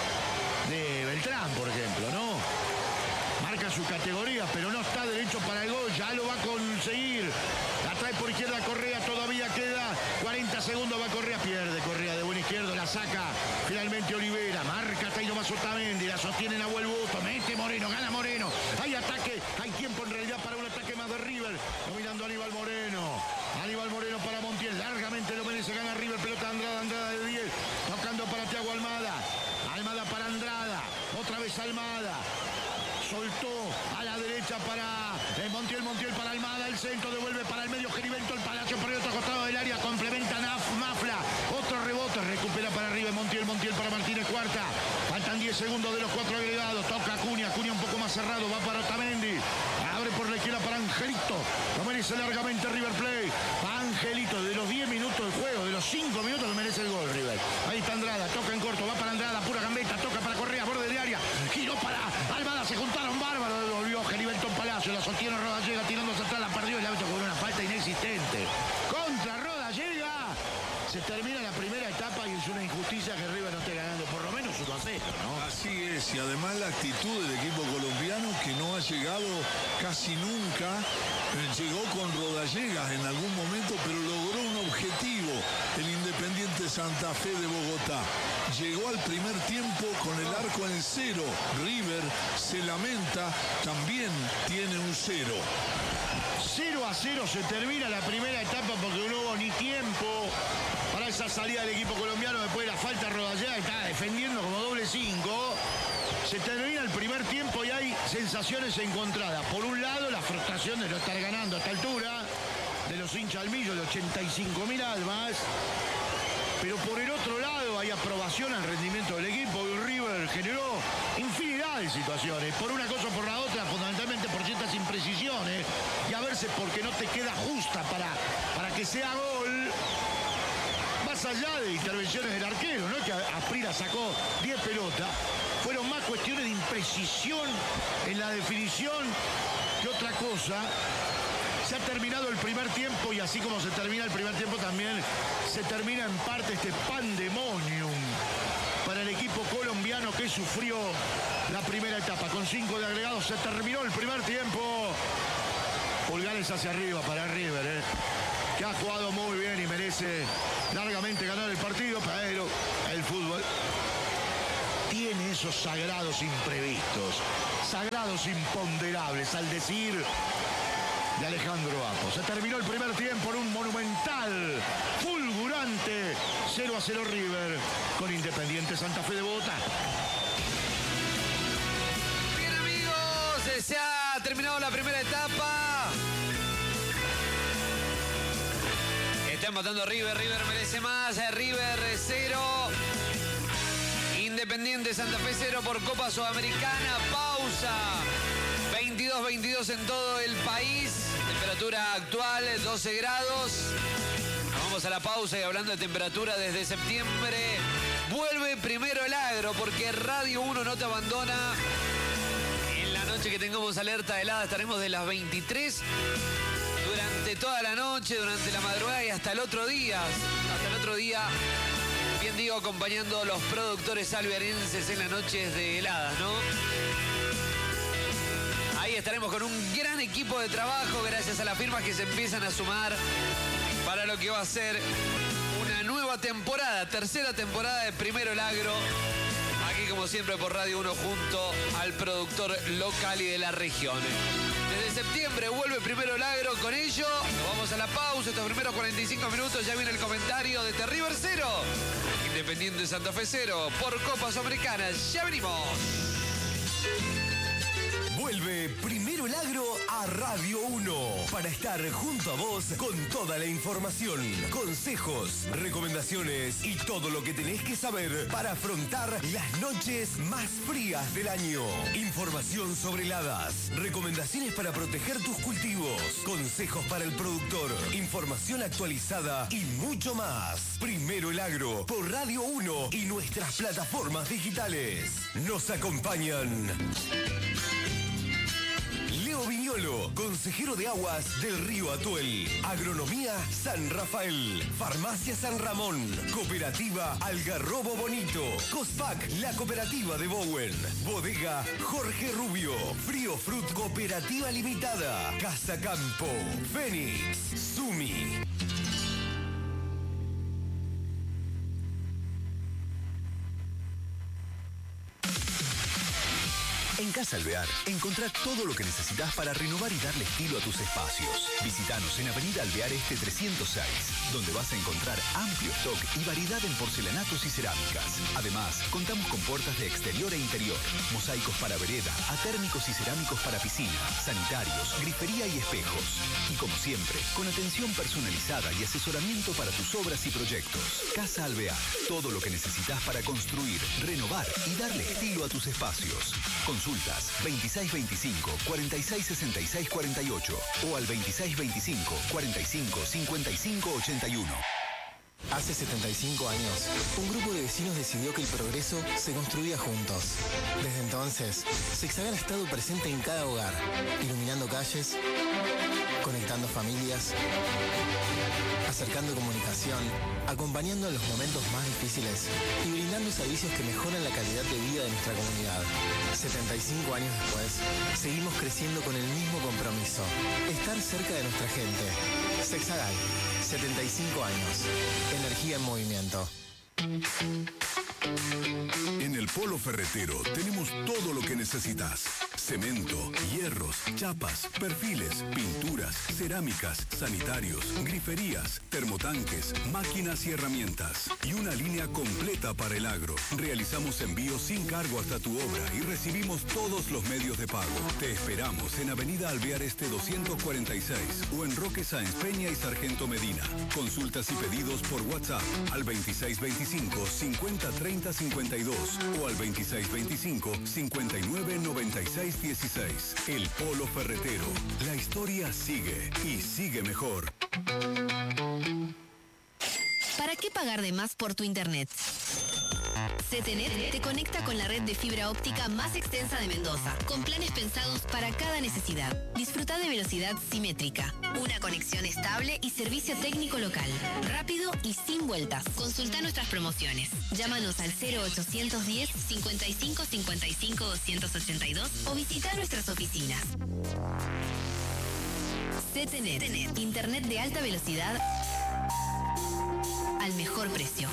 de Beltrán, por ejemplo, ¿no? Marca su categoría, pero no está derecho para el gol, ya lo va a conseguir. La trae por izquierda Correa, todavía queda 40 segundos, va Correa, pierde Correa de buen izquierdo, la saca finalmente Olivera, marca Taino Mazotamendi, la sostiene Nahuel Busto, mete Moreno, gana Moreno, hay ataque, hay tiempo en realidad para un ataque más de River, dominando Aníbal Moreno para Montiel, largamente lo merece, gana River, pelota Andrada de 10, tocando para Thiago Almada para Andrada, otra vez Almada. Soltó a la derecha para Montiel para Almada, el centro devuelve para el medio Gelibelton Palacio por el otro costado del área, complementa Mafla, otro rebote, recupera para arriba Montiel para Martínez Cuarta, faltan 10 segundos de los 4 agregados, toca Acuña un poco más cerrado, va para Otamendi, abre por la izquierda para Angelito, lo merece largamente River Plate, va Angelito, de los 10 minutos de juego, de los 5 minutos lo merece el gol River, ahí está Andrada, toca en corto, va para Andrada, pura gambeta, toca para Correa, borde de área, giró para Almada, se juntaron bárbaro, devolvió Gelibelton Palacio, la sostiene Rodallega tirándose atrás, la perdió, el árbitro con una falta inexistente contra Rodallega. Se termina la primera etapa y es una injusticia que River no esté ganando por lo menos 1-0, ¿no? Así es, y además la actitud del equipo colombiano que no ha llegado casi nunca, llegó con Rodallegas en algún momento, pero logró un objetivo, el Independiente Santa Fe de Bogotá. Llegó al primer tiempo con el arco en 0. River se lamenta, también tiene un 0. 0-0 se termina la primera etapa porque no hubo ni tiempo para esa salida del equipo colombiano después de la falta. Rodallega está defendiendo como doble 5. Se termina el primer tiempo y hay sensaciones encontradas. Por un lado, la frustración de no estar ganando a esta altura, de los hinchas del Millo, de 85.000 almas. Pero por el otro lado hay aprobación al rendimiento del equipo y River generó infinidad de situaciones, por una cosa o por la otra, fundamentalmente por ciertas imprecisiones y a veces porque no te queda justa para que sea gol, más allá de intervenciones del arquero, no es que Asprilla sacó 10 pelotas, fueron más cuestiones de imprecisión en la definición que otra cosa. Se ha terminado el primer tiempo y así como se termina el primer tiempo también se termina en parte este pandemonium para el equipo equipo colombiano que sufrió la primera etapa. Con 5 de agregados se terminó el primer tiempo. Pulgares hacia arriba para River, que ha jugado muy bien y merece largamente ganar el partido, pero el fútbol tiene esos sagrados imprevistos, sagrados imponderables, al decir de Alejandro Apo. Se terminó el primer tiempo en un monumental, fulgurante 0-0 River con Independiente Santa Fe de Bogotá. Bien, amigos, se ha terminado la primera etapa. Está empatando River, River merece más, River 0. Independiente Santa Fe 0 por Copa Sudamericana. Pausa. 22-22 en todo el país. Temperatura actual 12 grados. Nos vamos a la pausa y hablando de temperatura desde septiembre. Vuelve primero el agro porque Radio 1 no te abandona. En la noche que tengamos alerta de helada estaremos de las 23 durante toda la noche, durante la madrugada y hasta el otro día. Hasta el otro día. Bien digo, acompañando a los productores alvearenses en las noches de heladas, ¿no? Ahí estaremos con un gran equipo de trabajo gracias a las firmas que se empiezan a sumar para lo que va a ser una nueva temporada, tercera temporada de Primero el Agro. Aquí como siempre por Radio 1 junto al productor local y de la región. Desde septiembre vuelve Primero el Agro, con ello nos vamos a la pausa, estos primeros 45 minutos ya viene el comentario de River 0, Independiente Santa Fe 0 por Copa Sudamericana, ya venimos. Vuelve Primero el Agro a Radio 1 para estar junto a vos con toda la información, consejos, recomendaciones y todo lo que tenés que saber para afrontar las noches más frías del año. Información sobre heladas, recomendaciones para proteger tus cultivos, consejos para el productor, información actualizada y mucho más. Primero el Agro por Radio 1 y nuestras plataformas digitales. Nos acompañan Leo Viñolo, consejero de aguas del río Atuel. Agronomía San Rafael. Farmacia San Ramón. Cooperativa Algarrobo Bonito. Cospac, la cooperativa de Bowen. Bodega Jorge Rubio. Frío Fruit Cooperativa Limitada. Casa Campo. Fénix. Sumi. En Casa Alvear, encontrá todo lo que necesitas para renovar y darle estilo a tus espacios. Visítanos en Avenida Alvear Este 306, donde vas a encontrar amplio stock y variedad en porcelanatos y cerámicas. Además, contamos con puertas de exterior e interior, mosaicos para vereda, atérmicos y cerámicos para piscina, sanitarios, grifería y espejos. Y como siempre, con atención personalizada y asesoramiento para tus obras y proyectos. Casa Alvear, todo lo que necesitas para construir, renovar y darle estilo a tus espacios. Consultas 2625 4666 48 o al 2625 45 55 81. Hace 75 años, un grupo de vecinos decidió que el progreso se construía juntos. Desde entonces, Sexagal ha estado presente en cada hogar, iluminando calles, conectando familias, acercando comunicación, acompañando en los momentos más difíciles y brindando servicios que mejoran la calidad de vida de nuestra comunidad. 75 años después, seguimos creciendo con el mismo compromiso, estar cerca de nuestra gente. Sexagal, 75 años. Energía en movimiento. En el Polo Ferretero tenemos todo lo que necesitas. Cemento, hierros, chapas, perfiles, pinturas, cerámicas, sanitarios, griferías, termotanques, máquinas y herramientas. Y una línea completa para el agro. Realizamos envíos sin cargo hasta tu obra y recibimos todos los medios de pago. Te esperamos en Avenida Alvear Este 246 o en Roque Sáenz Peña y Sargento Medina. Consultas y pedidos por WhatsApp al 2625 50 30 52 o al 2625 59 96 16. El Polo Ferretero. La historia sigue y sigue mejor. ¿Para qué pagar de más por tu internet? CTNet te conecta con la red de fibra óptica más extensa de Mendoza, con planes pensados para cada necesidad. Disfruta de velocidad simétrica, una conexión estable y servicio técnico local, rápido y sin vueltas. Consulta nuestras promociones. Llámanos al 0810 55 55 282 o visita nuestras oficinas. CTNet, internet de alta velocidad al mejor precio.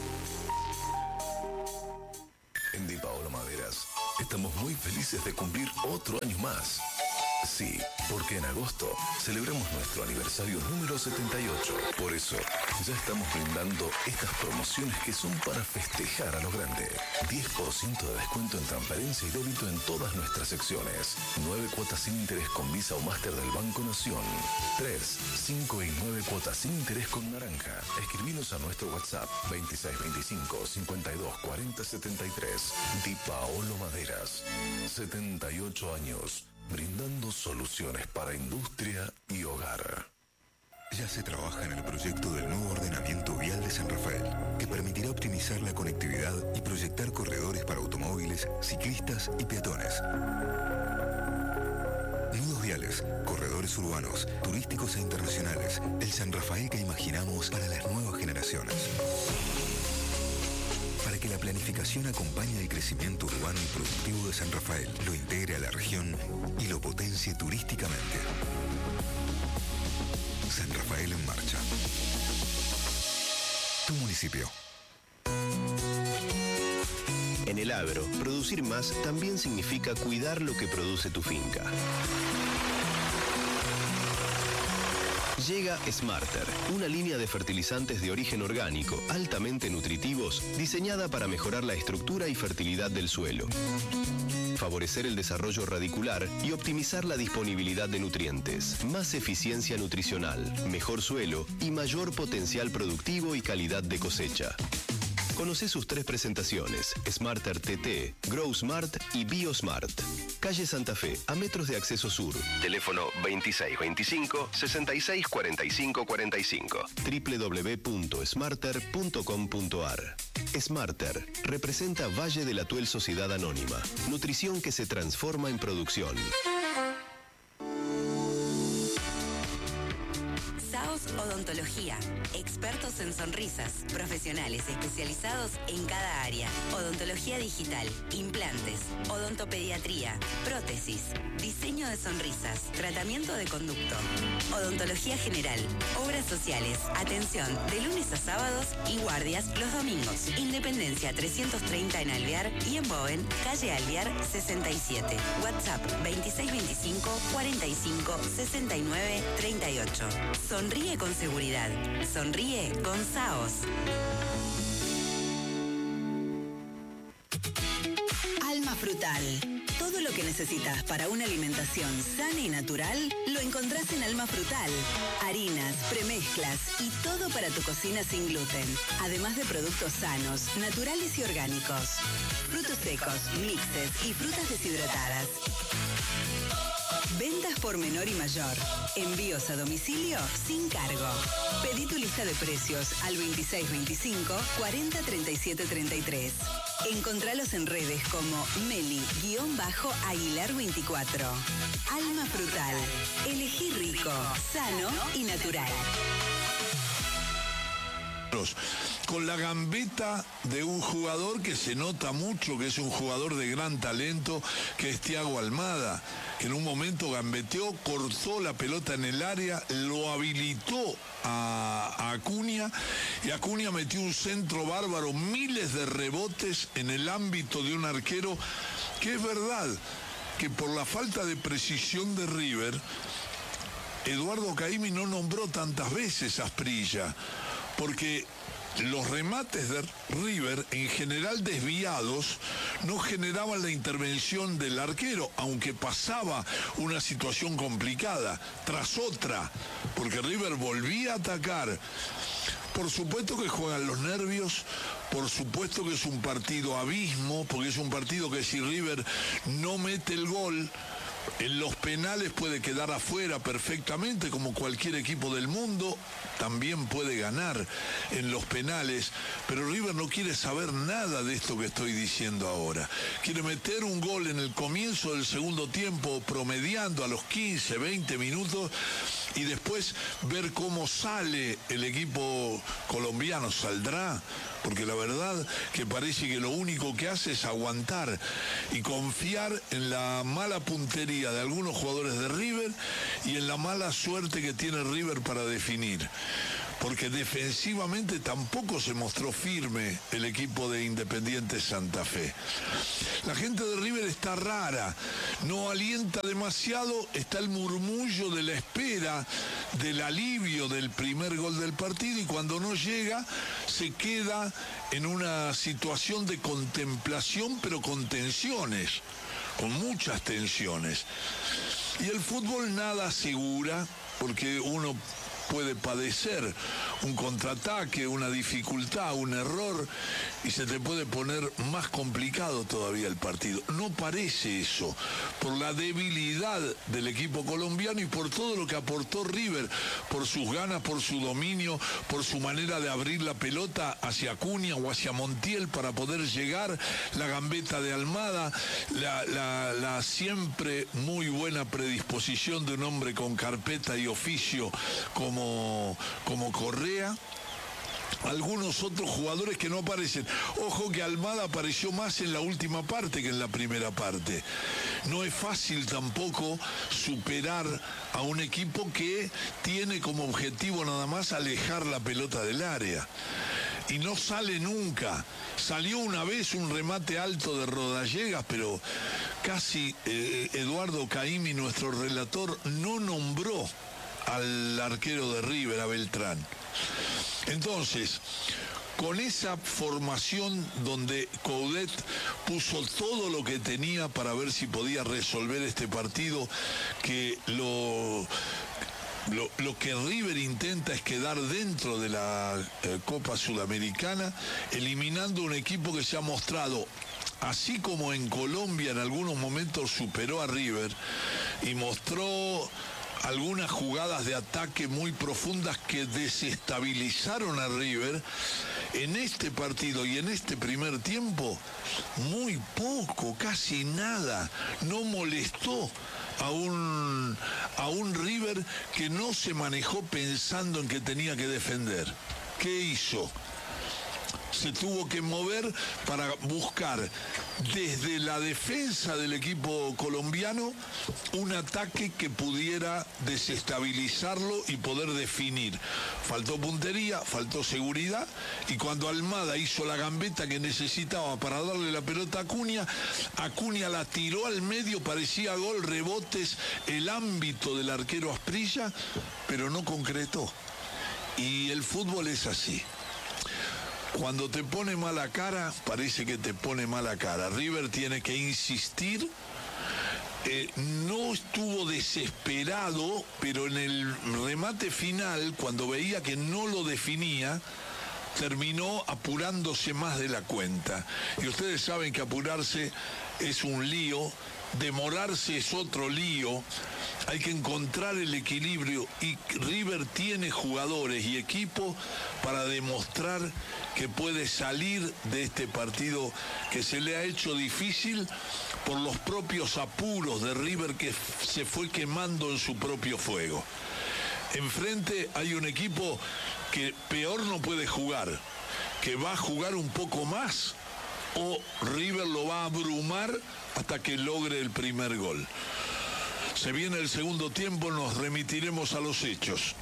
En Di Paolo Maderas estamos muy felices de cumplir otro año más. Sí, porque en agosto celebramos nuestro aniversario número 78. Por eso, ya estamos brindando estas promociones que son para festejar a lo grande. 10% de descuento en transferencia y débito en todas nuestras secciones. 9 cuotas sin interés con Visa o Master del Banco Nación. 3, 5 y 9 cuotas sin interés con Naranja. Escribinos a nuestro WhatsApp 2625 52 40 73. Di Paolo Maderas. 78 años. Brindando soluciones para industria y hogar. Ya se trabaja en el proyecto del nuevo ordenamiento vial de San Rafael, que permitirá optimizar la conectividad y proyectar corredores para automóviles, ciclistas y peatones. Nudos viales, corredores urbanos, turísticos e internacionales. El San Rafael que imaginamos para las nuevas generaciones. Para que la planificación acompañe el crecimiento urbano y productivo de San Rafael, lo integre a la región y lo potencie turísticamente. San Rafael en marcha. Tu municipio. En el agro, producir más también significa cuidar lo que produce tu finca. Llega Smarter, una línea de fertilizantes de origen orgánico, altamente nutritivos, diseñada para mejorar la estructura y fertilidad del suelo, favorecer el desarrollo radicular y optimizar la disponibilidad de nutrientes, más eficiencia nutricional, mejor suelo y mayor potencial productivo y calidad de cosecha. Conoce sus 3 presentaciones, Smarter TT, Grow Smart y BioSmart. Calle Santa Fe, a metros de acceso sur. Teléfono 2625-664545. www.smarter.com.ar. Smarter representa Valle del Atuel Sociedad Anónima. Nutrición que se transforma en producción. Saos Odontología, expertos en sonrisas, profesionales especializados en cada área. Odontología digital, implantes, odontopediatría, prótesis, diseño de sonrisas, tratamiento de conducto, odontología general, obras sociales, atención de lunes a sábados y guardias los domingos. Independencia 330 en Alvear y en Boven, calle Alvear 67. WhatsApp 2625 45 69 38. Sonríe con seguridad. Sonríe con Saos. Alma Frutal. Todo lo que necesitas para una alimentación sana y natural lo encontrás en Alma Frutal. Harinas, premezclas y todo para tu cocina sin gluten. Además de productos sanos, naturales y orgánicos. Frutos secos, mixes y frutas deshidratadas. Ventas por menor y mayor. Envíos a domicilio sin cargo. Pedí tu lista de precios al 2625 40 37 33. Encontralos en redes como Meli-Aguilar 24. Alma Frutal. Elegí rico, sano y natural. Con la gambeta de un jugador que se nota mucho, que es un jugador de gran talento, que es Thiago Almada, que en un momento gambeteó, cortó la pelota en el área, lo habilitó a Acuña, y Acuña metió un centro bárbaro, miles de rebotes en el ámbito de un arquero, que es verdad que por la falta de precisión de River, Eduardo Caimi no nombró tantas veces a Asprilla, porque los remates de River, en general desviados, no generaban la intervención del arquero, aunque pasaba una situación complicada tras otra, porque River volvía a atacar. Por supuesto que juegan los nervios, por supuesto que es un partido abismo, porque es un partido que si River no mete el gol, En los penales puede quedar afuera perfectamente, como cualquier equipo del mundo. También puede ganar en los penales. Pero River no quiere saber nada de esto que estoy diciendo ahora. Quiere meter un gol en el comienzo del segundo tiempo, promediando a los 15, 20 minutos, y después ver cómo sale el equipo colombiano. ¿Saldrá? Porque la verdad que parece que lo único que hace es aguantar y confiar en la mala puntería de algunos jugadores de River y en la mala suerte que tiene River para definir. Porque defensivamente tampoco se mostró firme el equipo de Independiente Santa Fe. La gente de River está rara, no alienta demasiado, está el murmullo de la espera, del alivio del primer gol del partido, y cuando no llega se queda en una situación de contemplación, pero con tensiones, con muchas tensiones. Y el fútbol nada asegura, porque uno puede padecer un contraataque, una dificultad, un error, y se te puede poner más complicado todavía el partido. No parece eso, por la debilidad del equipo colombiano y por todo lo que aportó River, por sus ganas, por su dominio, por su manera de abrir la pelota hacia Acuña o hacia Montiel para poder llegar, la gambeta de Almada, la siempre muy buena predisposición de un hombre con carpeta y oficio como Correa. Algunos otros jugadores que no aparecen. Ojo que Almada apareció más en la última parte que en la primera parte. No es fácil tampoco superar a un equipo que tiene como objetivo nada más alejar la pelota del área. Y no sale nunca. Salió una vez un remate alto de Rodallegas, pero casi Eduardo Caimi, nuestro relator, no nombró al arquero de River, a Beltrán. Entonces, con esa formación donde Coudet puso todo lo que tenía para ver si podía resolver este partido, que lo que River intenta es quedar dentro de la Copa Sudamericana, eliminando un equipo que se ha mostrado, así como en Colombia en algunos momentos superó a River y mostró algunas jugadas de ataque muy profundas que desestabilizaron a River. En este partido y en este primer tiempo, muy poco, casi nada. No molestó a un River que no se manejó pensando en que tenía que defender. ¿Qué hizo? Se tuvo que mover para buscar desde la defensa del equipo colombiano un ataque que pudiera desestabilizarlo y poder definir. Faltó puntería, faltó seguridad, y cuando Almada hizo la gambeta que necesitaba para darle la pelota a Acuña, Acuña la tiró al medio, parecía gol, rebotes, el ámbito del arquero Asprilla, pero no concretó. Y el fútbol es así. Cuando te pone mala cara, parece que te pone mala cara. River tiene que insistir. No estuvo desesperado, pero en el remate final, cuando veía que no lo definía, terminó apurándose más de la cuenta. Y ustedes saben que apurarse es un lío, demorarse es otro lío. Hay que encontrar el equilibrio, y River tiene jugadores y equipo para demostrar que puede salir de este partido que se le ha hecho difícil por los propios apuros de River, que se fue quemando en su propio fuego. Enfrente hay un equipo que peor no puede jugar, que va a jugar un poco más, o River lo va a abrumar hasta que logre el primer gol. Se viene el segundo tiempo, nos remitiremos a los hechos.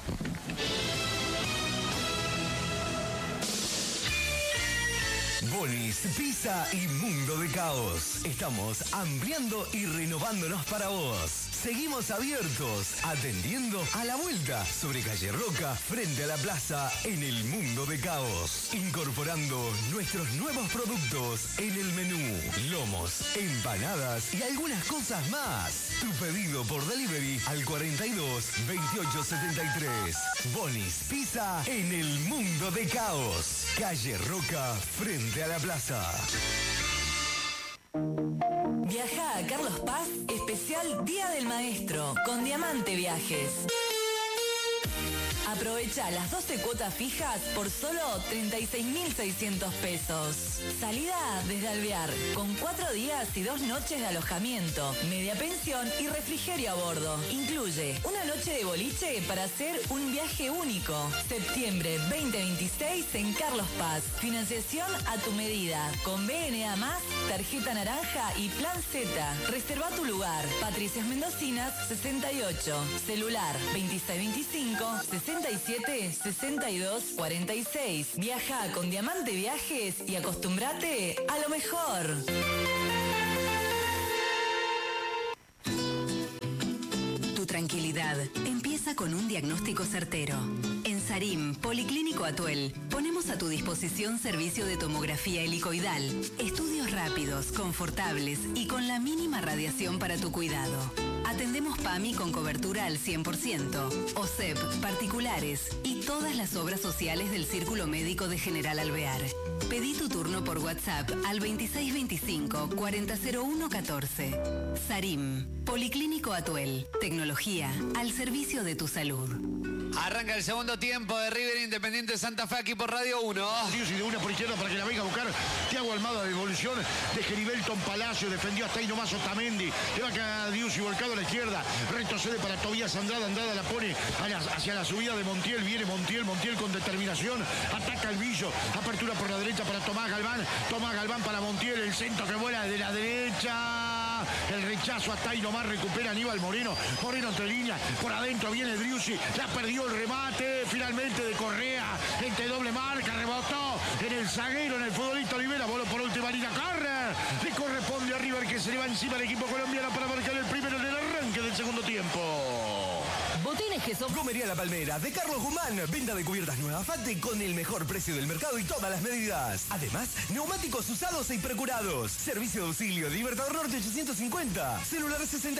Bonis, Pizza y Mundo de Caos. Estamos ampliando y renovándonos para vos. Seguimos abiertos, atendiendo a la vuelta sobre Calle Roca, frente a la plaza, en el Mundo de Caos. Incorporando nuestros nuevos productos en el menú. Lomos, empanadas y algunas cosas más. Tu pedido por delivery al 42 28 73. Bonis Pizza en el Mundo de Caos. Calle Roca, frente a la plaza. Viaja a Carlos Paz, especial especial Día del Maestro con Diamante Viajes. Aprovecha las 12 cuotas fijas por solo 36.600 pesos. Salida desde Alvear, con 4 días y 2 noches de alojamiento, media pensión y refrigerio a bordo. Incluye una noche de boliche para hacer un viaje único. Septiembre 2026 en Carlos Paz. Financiación a tu medida, con BNA+, tarjeta naranja y plan Z. Reserva tu lugar. Patricias Mendocinas 68. Celular 2625 67 62 46. Viaja con Diamante Viajes y acostúmbrate a lo mejor. Tu tranquilidad empieza con un diagnóstico certero. En Sarim, Policlínico Atuel, ponemos a tu disposición servicio de tomografía helicoidal, estudios rápidos, confortables y con la mínima radiación para tu cuidado. Atendemos PAMI con cobertura al 100%, OSEP, particulares y todas las obras sociales del Círculo Médico de General Alvear. Pedí tu turno por WhatsApp al 2625-400114. Sarim, Policlínico Atuel, tecnología al servicio de tu salud. Arranca el segundo tiempo de River Independiente Santa Fe aquí por Radio 1. Y de una por izquierda para que la venga a buscar Thiago Almada, de evolución de Geribelton Palacio, defendió hasta ahí nomás Otamendi, le va a caer Dius y volcado a la izquierda, retrocede para Tobías Andrada, Andrada la pone hacia la subida de Montiel, viene Montiel con determinación, ataca el Villo, apertura por la derecha para Tomás Galván para Montiel, el centro que vuela de la derecha, el rechazo hasta ahí nomás, recupera Aníbal Moreno entre líneas, por adentro viene Driussi, la perdió el remate, finalmente de Correa, entre doble marca, rebotó en el zaguero, en el futbolista Olivera, voló por última línea, corre, le corresponde a River que se le va encima al equipo colombiano para marcar el primero en el arranque del segundo tiempo. Botines que son Plomería La Palmera de Carlos Guzmán. Venta de cubiertas Nueva Fate con el mejor precio del mercado y todas las medidas. Además, neumáticos usados e precurados. Servicio de auxilio Libertador Norte 850. Celular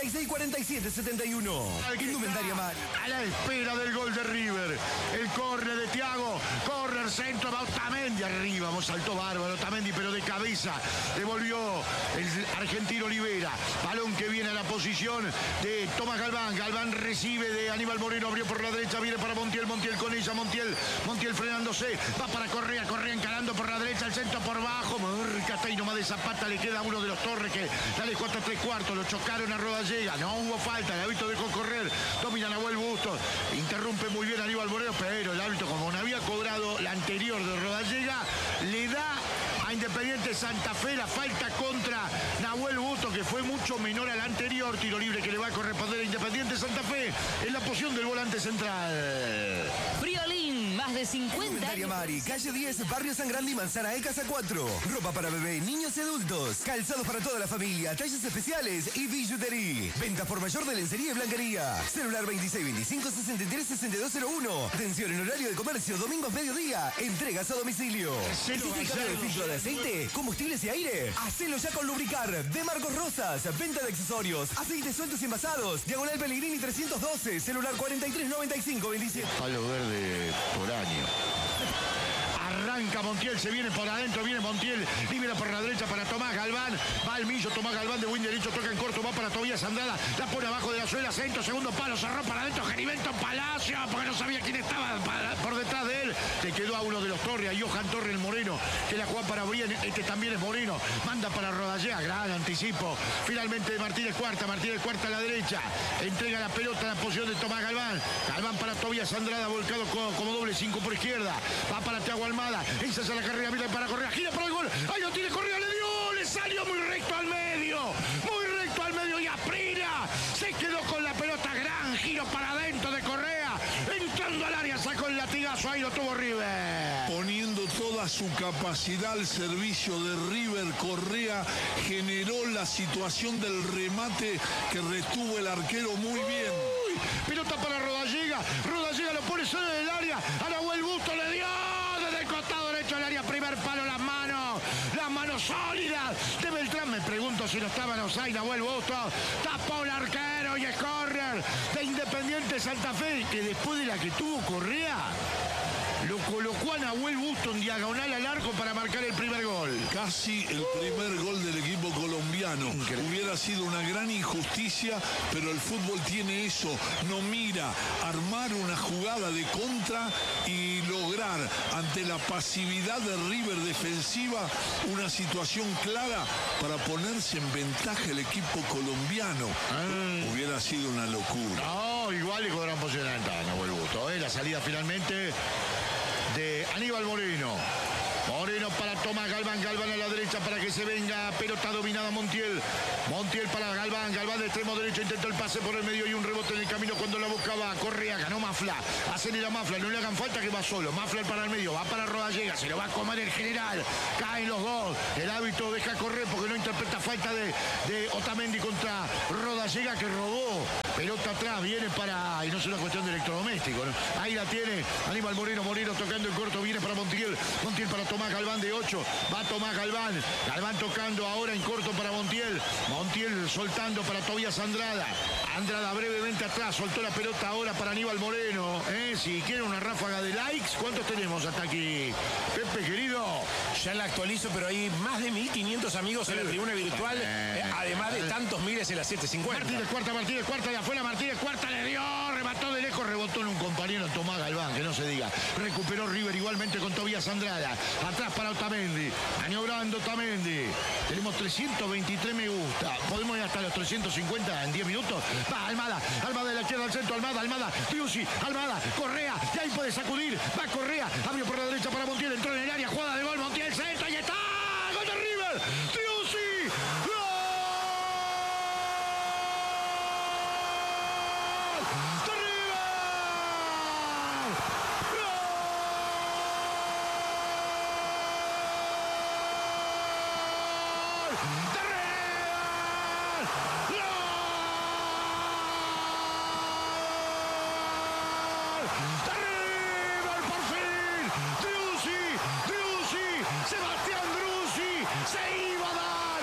664771. Indumentaria Mar. A la espera del gol de River. El córner de Thiago. Córner centro va Otamendi arriba. Saltó bárbaro Otamendi, pero de cabeza. Devolvió el argentino Olivera. Balón que viene a la posición de Tomás Galván. Galván recibe de Aníbal Moreno, abrió por la derecha, viene para Montiel con ella, Montiel frenándose, va para Correa encarando por la derecha, el centro por bajo, marca hasta ahí nomás de Zapata, le queda uno de los Torres que dale 4-3-4, lo chocaron a Rodallega, no hubo falta, el árbitro dejó correr, domina Nahuel Bustos, interrumpe muy bien Aníbal Moreno, pero el árbitro, como no había cobrado la anterior de Rodallega, le da a Independiente Santa Fe la falta contra Nahuel Bustos, que fue mucho menor a la anterior, tiro libre que le va a corresponder a Independiente Santa Fe en la posición del volante central. Friolín, más de 50 años. Mari, calle 10, Barrio San Grande y Manzana de Casa 4. Ropa para bebé, niños y adultos. Calzados para toda la familia, talles especiales y billutería. Venta por mayor de lencería y blanquería. Celular 2625-636201. Atención en horario de comercio, domingos mediodía. Entregas a domicilio. ¿Necesitas cambio de filtro de aceite, combustibles y aire? Hacelo ya con Lubricar de Marcos Rosas. Venta de accesorios, aceites sueltos y envasados. Diagonal Pellegrini 312. Celular 439527. Palo verde por año. Arranca Montiel, se viene por adentro, viene Montiel, libera por la derecha para Tomás Galván, va al Millo, Tomás Galván de win derecho, toca en corto, va para Tobías Andrada, la pone abajo de la suela, centro, segundo palo, cerró para adentro, Geribelton Palacio, porque no sabía quién estaba por detrás de él, le quedó a uno de los Torres, a Johan Torres el Moreno, que la juega para Brian, este también es Moreno, manda para Rodallega, gran anticipo, finalmente Martínez Cuarta a la derecha, entrega la pelota a la posición de Tomás Galván, Galván para Tobías Andrada, volcado como doble 5 por izquierda, va para Thiago Almada, esa es la carrera, mira para Correa, gira para el gol, ahí lo tiene Correa, le dio, le salió muy recto al medio y Aprila se quedó con la pelota, gran giro para adentro de Correa, entrando al área, sacó el latigazo, ahí lo tuvo River. Poniendo toda su capacidad al servicio de River, Correa generó la situación del remate que retuvo el arquero muy bien. Pelota para Rodallega lo pone solo en el área, a Nahuel Bustos le dio desde el costado derecho del área, primer palo, las manos sólidas de Beltrán, me pregunto si no estaban offside, Nahuel Bustos, tapó el arquero y es córner de Independiente Santa Fe, que después de la que tuvo Correa, lo colocó a Nahuel Busto en diagonal al arco para marcar el primer gol. Casi el primer gol del equipo colombiano. Increíble. Hubiera sido una gran injusticia, pero el fútbol tiene eso. No mira, armar una jugada de contra y lograr ante la pasividad de River defensiva una situación clara para ponerse en ventaja el equipo colombiano. Hubiera sido una locura. No, igual le cobraron posición de ventana, Nahuel Busto. La salida finalmente de Aníbal Moreno. Moreno para Tomás Galván, Galván a la derecha para que se venga, pelota dominada Montiel. Montiel para Galván, Galván de extremo derecho, intentó el pase por el medio y un rebote en el camino cuando la buscaba Correa, ganó Mafla, acelera Mafla, no le hagan falta que va solo, Mafla para el medio, va para Rodallega, se lo va a comer el general, caen los dos, el árbitro deja correr porque no interpreta falta de Otamendi contra Rodallega que robó, pelota atrás, viene para, y no es una cuestión de electrodoméstico, ¿no? Ahí la tiene Aníbal Moreno, Moreno tocando en corto, viene para Montiel, Montiel para Tomás Galván de 8, va Tomás Galván, Galván tocando ahora en corto para Montiel, Montiel soltando para Tobías Andrada, Andrada brevemente atrás, soltó la pelota ahora para Aníbal Moreno, si quieren una ráfaga de likes, ¿cuántos tenemos hasta aquí? Pepe querido. Ya la actualizo, pero hay más de 1.500 amigos en la tribuna virtual, además de tantos miles en la 750. Martínez cuarta de afuera, Martínez cuarta le dio, remató de lejos, rebotó en un compañero Tomás Galván, que no se diga. Recuperó River igualmente con Tobías Andrada, atrás para Otamendi, maniobrando Otamendi. Tenemos 323 me gusta, podemos ir hasta los 350 en 10 minutos. Va Almada, Almada de la izquierda al centro, Almada, Triusi, Almada, Correa, y ahí puede sacudir, va Correa, abrió por la derecha para Montiel, entró en el área, jugada de gol, Montiel, centro, y está, gol de River, Triusi, ¡gol! ¡De River! Sebastián Driussi se iba a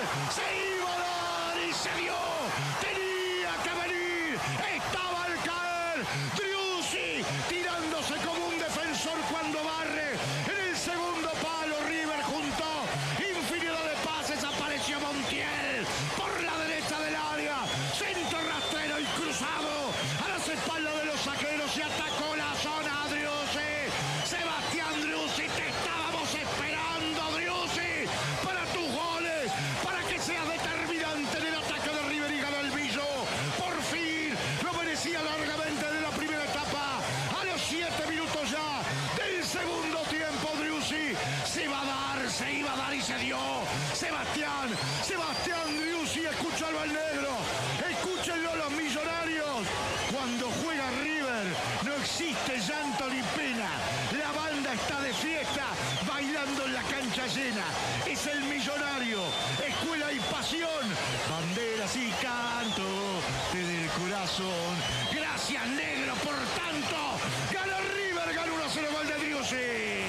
dar y se dio, tenía que venir, estaba al caer, Driussi tirándose como un defensor cuando barre, en el segundo palo River juntó infinidad de pases, apareció Montiel por la derecha del área, centro rastrero y cruzado a las espaldas de los saqueros y atacó la zona Driussi, Sebastián Driussi, te estábamos esperando Driussi, para tus goles, para que seas determinante en el ataque de River y gana el Billo, por fin, lo merecía largamente de la primera etapa, a los 7 minutos ya del segundo tiempo Driussi se iba a dar y se dio, Sebastián Driussi, escúchalo al negro, escúchenlo los millonarios, cuando juega River no existe llanto ni pena, la banda está de fiesta, bailando en la cancha llena, es el Millonario, escuela y pasión, banderas y canto desde el corazón, gracias negro por tanto, ganó River, ganó 1-0, gol de Driussi.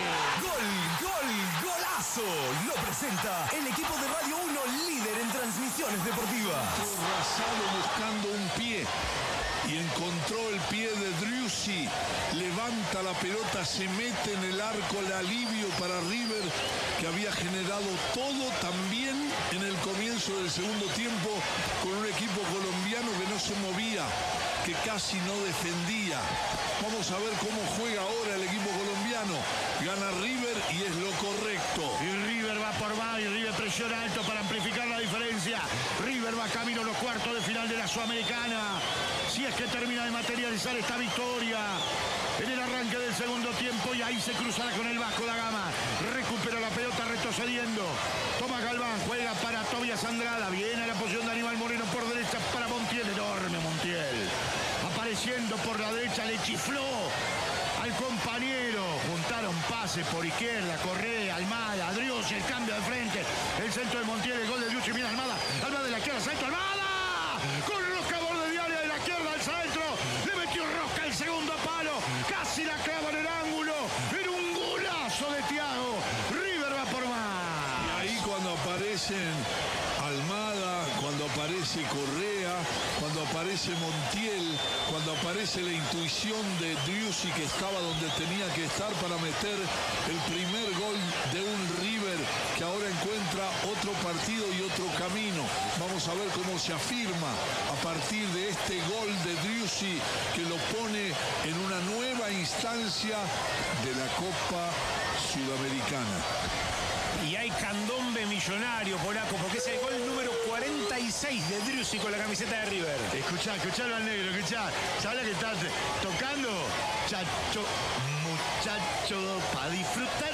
Golazo, lo presenta el equipo de Radio 1, líder en transmisiones deportivas. Rasado buscando un pie y encontró el pie de Driussi, levanta la pelota, se mete en el arco, el alivio para River, que había generado todo también en el comienzo del segundo tiempo con un equipo colombiano que no se movía, que casi no defendía. Vamos a ver cómo juega ahora el equipo colombiano. Gana River y es lo correcto. Y River va por más y River presiona alto para amplificar la diferencia. River va camino a los cuartos de final de la Sudamericana. Si es que termina de materializar esta victoria en el arranque del segundo tiempo, y ahí se cruzará con el Vasco da Gama. Recupera la pelota retrocediendo. Tomás Galván juega para Tobías Andrada. Viene a la posición de Aníbal Moreno por derecha para Montiel. Enorme Montiel. Apareciendo por la derecha, le chifló al compañero, juntaron pases por izquierda, Correa, Almada, Driussi, el cambio de frente, el centro de Montiel, el gol de Driussi, mira Almada de la izquierda, centro, Almada, con rosca borde de área de la izquierda al centro, le metió rosca el segundo palo, casi la clava en el ángulo, en un golazo de Thiago, River va por más. Y ahí cuando aparecen Almada, cuando aparece Correa, cuando aparece Montiel, cuando aparece la intuición de Driussi, que estaba donde tenía que estar para meter el primer gol de un River que ahora encuentra otro partido y otro camino. Vamos a ver cómo se afirma a partir de este gol de Driussi, que lo pone en una nueva instancia de la Copa Sudamericana. Y hay candombe millonario, polaco, porque es el gol número 46 de Driussi con la camiseta de River. Escuchalo al negro, escuchá. ¿Sabes lo que estás tocando? Muchacho, para disfrutar